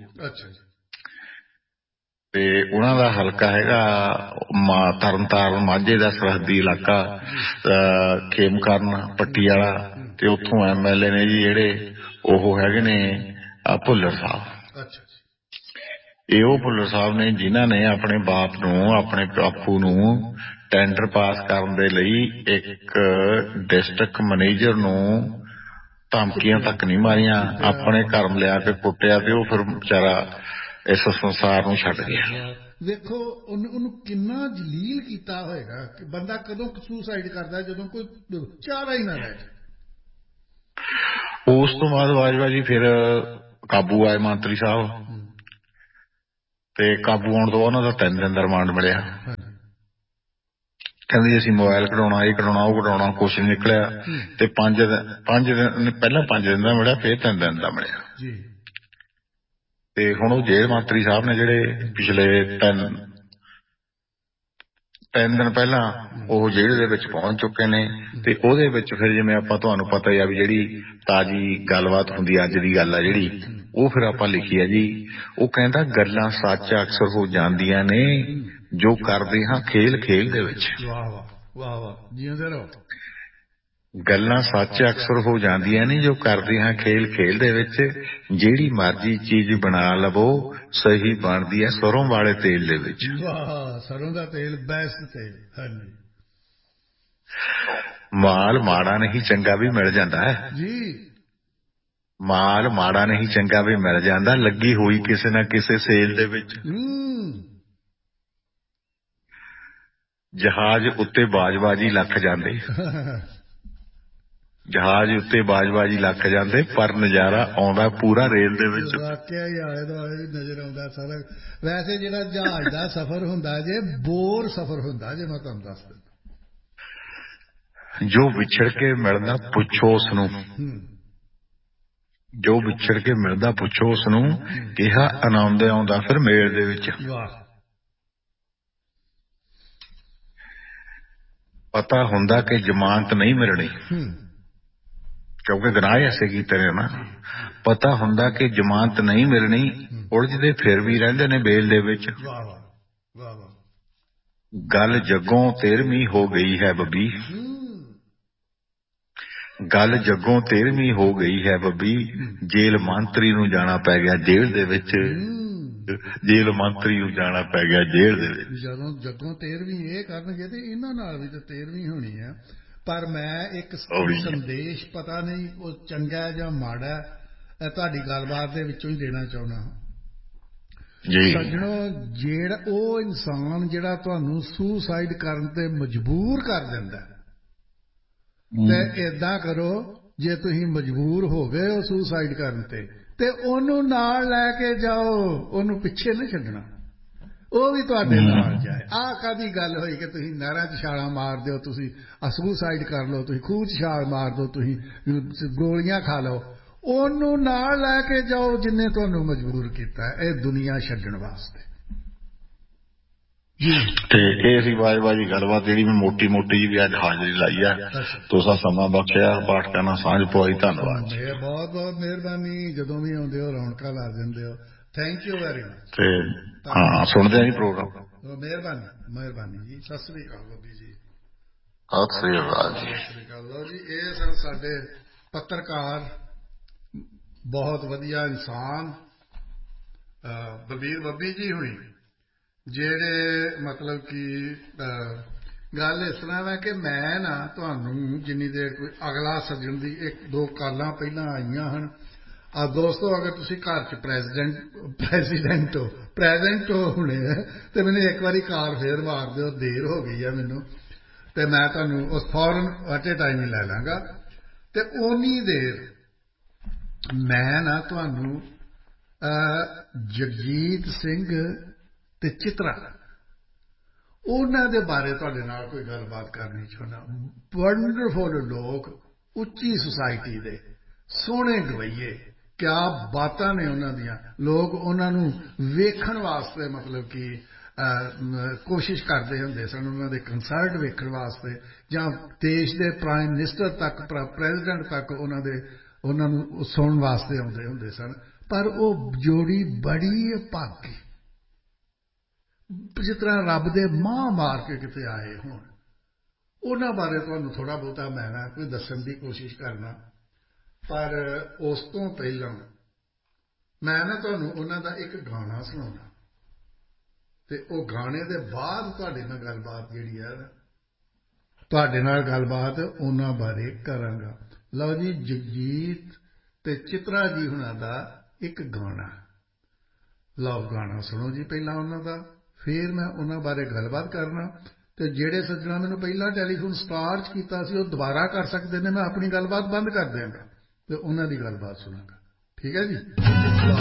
ਤੇ ਉਹਨਾਂ ਦਾ ਹਲਕਾ ਹੈਗਾ ਤਰਨਤਾਰਨ ਮਾਝੇ ਦਾ ਸਰਹੱਦੀ ਇਲਾਕਾ ਖੇਮਕਰਨ ਪੱਟੀ ਵਾਲਾ, ਤੇ ਉੱਥੋਂ ਐਮ ਐਲ ਏ ਨੇ ਜੀ ਜਿਹੜੇ ਉਹ ਹੈਗੇ ਨੇ ਭੁੱਲਰ ਸਾਹਿਬ। ਇਹ ਉਹ ਭੁੱਲਰ ਸਾਹਿਬ ਨੇ ਜਿਨ੍ਹਾਂ ਨੇ ਆਪਣੇ ਬਾਪ ਨੂੰ, ਆਪਣੇ ਬਾਪੂ ਨੂੰ ਟੈਂਡਰ ਪਾਸ ਕਰਨ ਦੇ ਲਈ ਇੱਕ ਡਿਸਟ੍ਰਿਕਟ ਮੈਨੇਜਰ ਨੂੰ ਧਮਕੀਆਂ ਤੱਕ ਨਹੀਂ ਮਾਰੀਆਂ, ਆਪਣੇ ਘਰ ਲਿਆ ਕੇ ਕੁੱਟਿਆ ਤੇ ਉਹ ਫਿਰ ਵਿਚਾਰਾ ਇਸ ਸੰਸਾਰ ਨੂੰ ਛੱਡ ਗਿਆ। ਵੇਖੋ ਉਹਨੂੰ ਉਹਨੂੰ ਕਿੰਨਾ ਜਲੀਲ ਕੀਤਾ ਹੋਏਗਾ ਕਿ ਬੰਦਾ ਕਦੋਂ ਸੁਸਾਈਡ ਕਰਦਾ, ਜਦੋਂ ਕੋਈ ਚਾਰਾ ਹੀ ਨਾ ਰਹਿ ਜਾਏ। ਉਸ ਤੋਂ ਬਾਅਦ ਬਾਜਵਾ ਜੀ ਫਿਰ ਕਾਬੂ ਆਏ ਮੰਤਰੀ ਸਾਹਿਬ, ਤੇ ਕਾਬੂ ਆਉਣ ਤੋਂ ਬਾਅਦ ਉਹਨਾਂ ਦਾ ਤਿੰਨ ਦਿਨ ਦਾ ਰਿਮਾਂਡ ਮਿਲਿਆ। ਕਹਿੰਦੇ ਅਸੀਂ ਮੋਬਾਇਲ ਕਢਾਉਣਾ, ਇਹ ਕਢਾਉਣਾ, ਉਹ ਕਢਾਉਣਾ, ਕੁਛ ਨਹੀਂ ਨਿਕਲਿਆ। ਤੇ ਪੰਜ ਦਿਨ ਪੰਜ ਦਿਨ ਪਹਿਲਾਂ ਪੰਜ ਦਿਨ ਦਾ ਮਿਲਿਆ, ਫਿਰ ਤਿੰਨ ਦਿਨ ਦਾ ਮਿਲਿਆ। ਤੇ ਹੁਣ ਉਹ ਜੇਲ੍ਹ ਮੰਤਰੀ ਸਾਹਿਬ ਨੇ ਜਿਹੜੇ ਪਿਛਲੇ ਤਿੰਨ ਤਿੰਨ ਦਿਨ ਪਹਿਲਾਂ ਉਹ ਜੇਲ੍ਹ ਦੇ ਵਿੱਚ ਪਹੁੰਚ ਚੁੱਕੇ ਨੇ। ਤੇ ਉਹਦੇ ਵਿੱਚ ਫਿਰ ਜਿਵੇਂ ਆਪਾਂ ਤੁਹਾਨੂੰ ਪਤਾ ਹੀ ਆ ਵੀ ਜਿਹੜੀ ਤਾਜ਼ੀ ਗੱਲਬਾਤ ਹੁੰਦੀ ਅੱਜ ਦੀ ਗੱਲ ਆ ਜਿਹੜੀ, ਉਹ ਫਿਰ ਆਪਾਂ ਲਿਖੀ ਆ ਜੀ। ਉਹ ਕਹਿੰਦਾ ਗੱਲਾਂ ਸੱਚ ਅਕਸਰ ਹੋ ਜਾਂਦੀਆਂ ਨੇ ਜੋ ਕਰਦੇ ਹਾਂ ਖੇਲ ਖੇਲ ਦੇ ਵਿੱਚ। ਗੱਲਾਂ ਸੱਚ ਅਕਸਰ ਹੋ ਜਾਂਦੀਆਂ ਨੇ ਜੋ ਕਰਦੇ ਹਾਂ ਖੇਲ ਖੇਲ ਦੇ ਵਿੱਚ। ਜਿਹੜੀ ਮਰਜ਼ੀ ਚੀਜ਼ ਬਣਾ ਲਵੋ ਸਹੀ ਬਣਦੀ ਹੈ ਸਰੋਂ ਵਾਲੇ ਤੇਲ ਦੇ ਵਿੱਚ। ਸਰੋਂ ਦਾ ਤੇਲ ਬੈਸਟ ਤੇਲ। ਹਾਂਜੀ। ਮਾਲ ਮਾੜਾ ਨਹੀਂ ਚੰਗਾ ਵੀ ਮਿਲ ਜਾਂਦਾ ਹੈ ਜੀ। ਮਾਲ ਮਾੜਾ ਨਹੀਂ ਚੰਗਾ ਵੀ ਮਿਲ ਜਾਂਦਾ, ਲੱਗੀ ਹੋਈ ਕਿਸੇ ਨਾ ਕਿਸੇ ਸੇਲ ਦੇ ਵਿੱਚ। ਜਹਾਜ਼ ਉੱਤੇ ਬਾਜਬਾਜੀ ਲੱਖ ਜਾਂਦੇ ਜਹਾਜ਼ ਉੱਤੇ ਬਾਜਬਾਜੀ ਲੱਖ ਜਾਂਦੇ ਪਰ ਨਜ਼ਾਰਾ ਆਉਂਦਾ ਪੂਰਾ ਰੇਲ ਦੇ ਵਿੱਚ। ਵਾਕਿਆ ਹੀ ਆਲੇ ਦੁਆਲੇ ਨਜ਼ਰ ਆਉਂਦਾ ਸਾਰਾ। ਵੈਸੇ ਜਿਹੜਾ ਜਹਾਜ਼ ਦਾ ਸਫ਼ਰ ਹੁੰਦਾ ਜੇ ਬੋਰ ਸਫ਼ਰ ਹੁੰਦਾ ਜੇ, ਮੈਂ ਤੁਹਾਨੂੰ ਦੱਸ ਦਿੰਦਾ। ਜੋ ਵਿਛੜ ਕੇ ਮਿਲਦਾ ਪੁੱਛੋ ਉਸਨੂੰ, ਜੋ ਵਿਛੜ ਕੇ ਮਿਲਦਾ ਪੁੱਛੋ ਉਸਨੂੰ, ਕਿਹਾ ਆਨੰਦ ਆਉਂਦਾ ਫਿਰ ਮੇਲ ਦੇ ਵਿੱਚ। ਪਤਾ ਹੁੰਦਾ ਕਿ ਜ਼ਮਾਨਤ ਨਹੀਂ ਮਿਲਣੀ ਕਿਉਂਕਿ ਗੁਨਾਹ ਐਸੇ ਕੀਤੇ ਨੇ ਨਾ। ਪਤਾ ਹੁੰਦਾ ਕਿ ਜ਼ਮਾਨਤ ਨਹੀਂ ਮਿਲਣੀ, ਉਲਝਦੇ ਫਿਰ ਵੀ ਰਹਿੰਦੇ ਨੇ ਬੇਲ ਦੇ ਵਿੱਚ। ਗੱਲ ਜੱਗੋਂ ਤੇਰਵੀਂ ਹੋ ਗਈ ਹੈ ਬੱਬੀ, ਗੱਲ ਜੱਗੋਂ ਤੇਰਵੀਂ ਹੋ ਗਈ ਹੈ ਬੱਬੀ। ਜੇਲ੍ਹ ਮੰਤਰੀ ਨੂੰ ਜਾਣਾ ਪੈ ਗਿਆ ਜੇਲ੍ਹ ਦੇ ਵਿੱਚ, ਜੇਲ੍ਹ ਮੰਤਰੀ ਨੂੰ ਜਾਣਾ ਪੈ ਗਿਆ ਜੇਲ੍ਹ ਦੇ ਵਿੱਚ। ਜਦੋਂ ਜੱਗੋਂ ਤੇਰਵੀਂ ਇਹ ਕਰਨਗੇ ਤੇ ਇਹਨਾਂ ਨਾਲ ਵੀ ਤਾਂ ਤੇਰਵੀਂ ਹੋਣੀ ਹੈ। ਪਰ ਮੈਂ ਇੱਕ ਸੰਦੇਸ਼, ਪਤਾ ਨਹੀਂ ਉਹ ਚੰਗਾ ਜਾਂ ਮਾੜਾ, ਤੁਹਾਡੀ ਗੱਲਬਾਤ ਦੇ ਵਿੱਚੋਂ ਹੀ ਦੇਣਾ ਚਾਹੁੰਦਾ ਹਾਂ। ਸੱਜਣੋ, ਜਿਹੜਾ ਉਹ ਇਨਸਾਨ ਜਿਹੜਾ ਤੁਹਾਨੂੰ ਸੁਸਾਈਡ ਕਰਨ ਤੇ ਮਜਬੂਰ ਕਰ ਦਿੰਦਾ, ਤੇ ਏਦਾਂ ਕਰੋ, ਜੇ ਤੁਸੀਂ ਮਜਬੂਰ ਹੋ ਗਏ ਹੋ ਸੁਸਾਈਡ ਕਰਨ ਤੇ ਤੇ ਉਹਨੂੰ ਨਾਲ ਲੈ ਕੇ ਜਾਓ, ਉਹਨੂੰ ਪਿੱਛੇ ਨਹੀਂ ਛੱਡਣਾ, ਉਹ ਵੀ ਤੁਹਾਡੇ ਨਾਲ ਜਾਏ। ਆਹ ਕਾਹਦੀ ਗੱਲ ਹੋਈ ਕਿ ਤੁਸੀਂ ਨਹਿਰਾਂ 'ਚ ਛਾਲਾਂ ਮਾਰ ਦਿਓ, ਤੁਸੀਂ ਸੁਸਾਈਡ ਕਰ ਲਓ, ਤੁਸੀਂ ਖੂਹ 'ਚ ਛਾਲ ਮਾਰ ਦਿਓ, ਤੁਸੀਂ ਗੋਲੀਆਂ ਖਾ ਲਓ। ਉਹਨੂੰ ਨਾਲ ਲੈ ਕੇ ਜਾਓ ਜਿਹਨੇ ਤੁਹਾਨੂੰ ਮਜਬੂਰ ਕੀਤਾ ਇਹ ਦੁਨੀਆ ਛੱਡਣ ਵਾਸਤੇ। ਤੇ ਇਹ ਸੀ ਬਾਜੀ ਗੱਲਬਾਤ ਜਿਹੜੀ ਮੈਂ ਮੋਟੀ ਮੋਟੀ ਜੀ ਵੀ ਅੱਜ ਹਾਜ਼ਰੀ ਲਾਈ ਆ। ਤੁਸੀਂ ਸਮਾਂ ਬਖਸ਼ਿਆ, ਪਾਠਕਾਂ ਨਾਲ ਸਾਂਝ ਪਵਾਈ, ਧੰਨਵਾਦ। ਬਹੁਤ ਬਹੁਤ ਮਿਹਰਬਾਨੀ। ਜਦੋਂ ਵੀ ਆਉਂਦੇ ਹੋ ਰੌਣਕਾਂ ਲਾ ਦਿੰਦੇ ਹੋ। Thank you very much. ਤੇ ਹਾਂ, ਸੁਣਦੇ ਆ ਜੀ ਪ੍ਰੋਗਰਾਮ। ਮਿਹਰਬਾਨੀ ਮਿਹਰਬਾਨੀ ਜੀ। ਸਤਿ ਸ੍ਰੀ ਅਕਾਲ ਬੱਬੀ ਜੀ। ਸਤਿ ਸ੍ਰੀ ਅਕਾਲ ਜੀ। ਸਤਿ ਸ੍ਰੀ ਅਕਾਲ। ਲਓ ਜੀ, ਇਹ ਸਨ ਸਾਡੇ ਪੱਤਰਕਾਰ, ਬਹੁਤ ਵਧੀਆ ਇਨਸਾਨ ਬਲਬੀਰ ਬੱਬੀ ਜੀ ਹੋਣੀ, ਜਿਹੜੇ ਮਤਲਬ ਕਿ ਗੱਲ ਇਸ ਤਰ੍ਹਾਂ ਹੈ ਕਿ ਮੈਂ ਨਾ ਤੁਹਾਨੂੰ ਜਿੰਨੀ ਦੇਰ ਕੋਈ ਅਗਲਾ ਸੱਜਣ ਦੀ ਇੱਕ ਦੋ ਕਾਲਾਂ ਪਹਿਲਾਂ ਆਈਆਂ ਹਨ। ਆ ਦੋਸਤੋ, ਅਗਰ ਤੁਸੀਂ ਘਰ 'ਚ ਪ੍ਰੈਜ਼ੀਡੈਂਟ ਪ੍ਰੈਜ਼ੀਡੈਂਟ ਹੋ ਪ੍ਰੈਜ਼ੈਂਟ ਹੋ ਹੁਣੇ ਤੇ ਮੈਨੂੰ ਇੱਕ ਵਾਰੀ ਕਾਲ ਫੇਰ ਮਾਰ ਦਿਓ, ਦੇਰ ਹੋ ਗਈ ਹੈ ਮੈਨੂੰ, ਤੇ ਮੈਂ ਤੁਹਾਨੂੰ ਉਸ ਫੌਰਨ ਐਟ ਏ ਟਾਈਮ ਹੀ ਲੈ ਲਾਂਗਾ। ਤੇ ਓਨੀ ਦੇਰ ਮੈਂ ਨਾ ਤੁਹਾਨੂੰ ਜਗਜੀਤ ਸਿੰਘ ਤੇ ਚਿਤਰਾ, ਉਹਨਾਂ ਦੇ ਬਾਰੇ ਤੁਹਾਡੇ ਨਾਲ ਕੋਈ ਗੱਲਬਾਤ ਕਰਨੀ ਚਾਹੁੰਦਾ। ਵੰਡਰਫੁਲ ਲੋਕ, ਉੱਚੀ ਸੁਸਾਇਟੀ ਦੇ ਸੋਹਣੇ ਗਵਈਏ, ਕਿਆ ਬਾਤਾਂ ਨੇ ਉਹਨਾਂ ਦੀਆਂ। ਲੋਕ ਉਹਨਾਂ ਨੂੰ ਵੇਖਣ ਵਾਸਤੇ ਮਤਲਬ ਕਿ ਕੋਸ਼ਿਸ਼ ਕਰਦੇ ਹੁੰਦੇ ਸਨ, ਉਹਨਾਂ ਦੇ ਕੰਸਰਟ ਵੇਖਣ ਵਾਸਤੇ, ਜਾਂ ਦੇਸ਼ ਦੇ ਪ੍ਰਾਈਮ ਮਿਨਿਸਟਰ ਤੱਕ, ਪ੍ਰੈਜ਼ੀਡੈਂਟ ਤੱਕ ਉਹਨਾਂ ਦੇ ਉਹਨਾਂ ਨੂੰ ਸੁਣਨ ਵਾਸਤੇ ਆਉਂਦੇ ਹੁੰਦੇ ਸਨ। ਪਰ ਉਹ ਜੋੜੀ ਬੜੀ ਭਾਗੀ, ਜਿਸ ਤਰ੍ਹਾਂ ਰੱਬ ਦੇ ਮਾਂ ਮਾਰ ਕੇ ਕਿਤੇ ਆਏ ਹੋਣ। ਉਹਨਾਂ ਬਾਰੇ ਤੁਹਾਨੂੰ ਥੋੜ੍ਹਾ ਬਹੁਤਾ ਮੈਂ ਨਾ ਕੋਈ ਦੱਸਣ ਦੀ ਕੋਸ਼ਿਸ਼ ਕਰਨਾ। ਪਰ ਉਸ ਤੋਂ ਪਹਿਲਾਂ ਮੈਂ ਨਾ ਤੁਹਾਨੂੰ ਉਹਨਾਂ ਦਾ ਇੱਕ ਗਾਣਾ ਸੁਣਾਉਣਾ, ਤੇ ਉਹ ਗਾਣੇ ਦੇ ਬਾਅਦ ਤੁਹਾਡੇ ਨਾਲ ਗੱਲਬਾਤ ਜਿਹੜੀ ਹੈ ਤੁਹਾਡੇ ਨਾਲ ਗੱਲਬਾਤ ਉਹਨਾਂ ਬਾਰੇ ਕਰਾਂਗਾ। ਲਓ ਜੀ, ਜਗਜੀਤ ਤੇ ਚਿਤਰਾ ਜੀ ਹੁਣਾਂ ਦਾ ਇੱਕ ਗਾਣਾ, ਲਓ ਗਾਣਾ ਸੁਣੋ ਜੀ ਪਹਿਲਾਂ ਉਹਨਾਂ ਦਾ, ਫਿਰ ਮੈਂ ਉਹਨਾਂ ਬਾਰੇ ਗੱਲਬਾਤ ਕਰਨਾ। ਤੇ ਜਿਹੜੇ ਸੱਜਣਾ ਮੈਨੂੰ ਪਹਿਲਾਂ ਟੈਲੀਫੋਨ ਸਟਾਰ 'ਚ ਕੀਤਾ ਸੀ ਉਹ ਦੁਬਾਰਾ ਕਰ ਸਕਦੇ ਨੇ, ਮੈਂ ਆਪਣੀ ਗੱਲਬਾਤ ਬੰਦ ਕਰ ਦਿਆਂਗਾ ਤੇ ਉਹਨਾਂ ਦੀ ਗੱਲਬਾਤ ਸੁਣਾਂਗਾ। ਠੀਕ ਹੈ ਜੀ।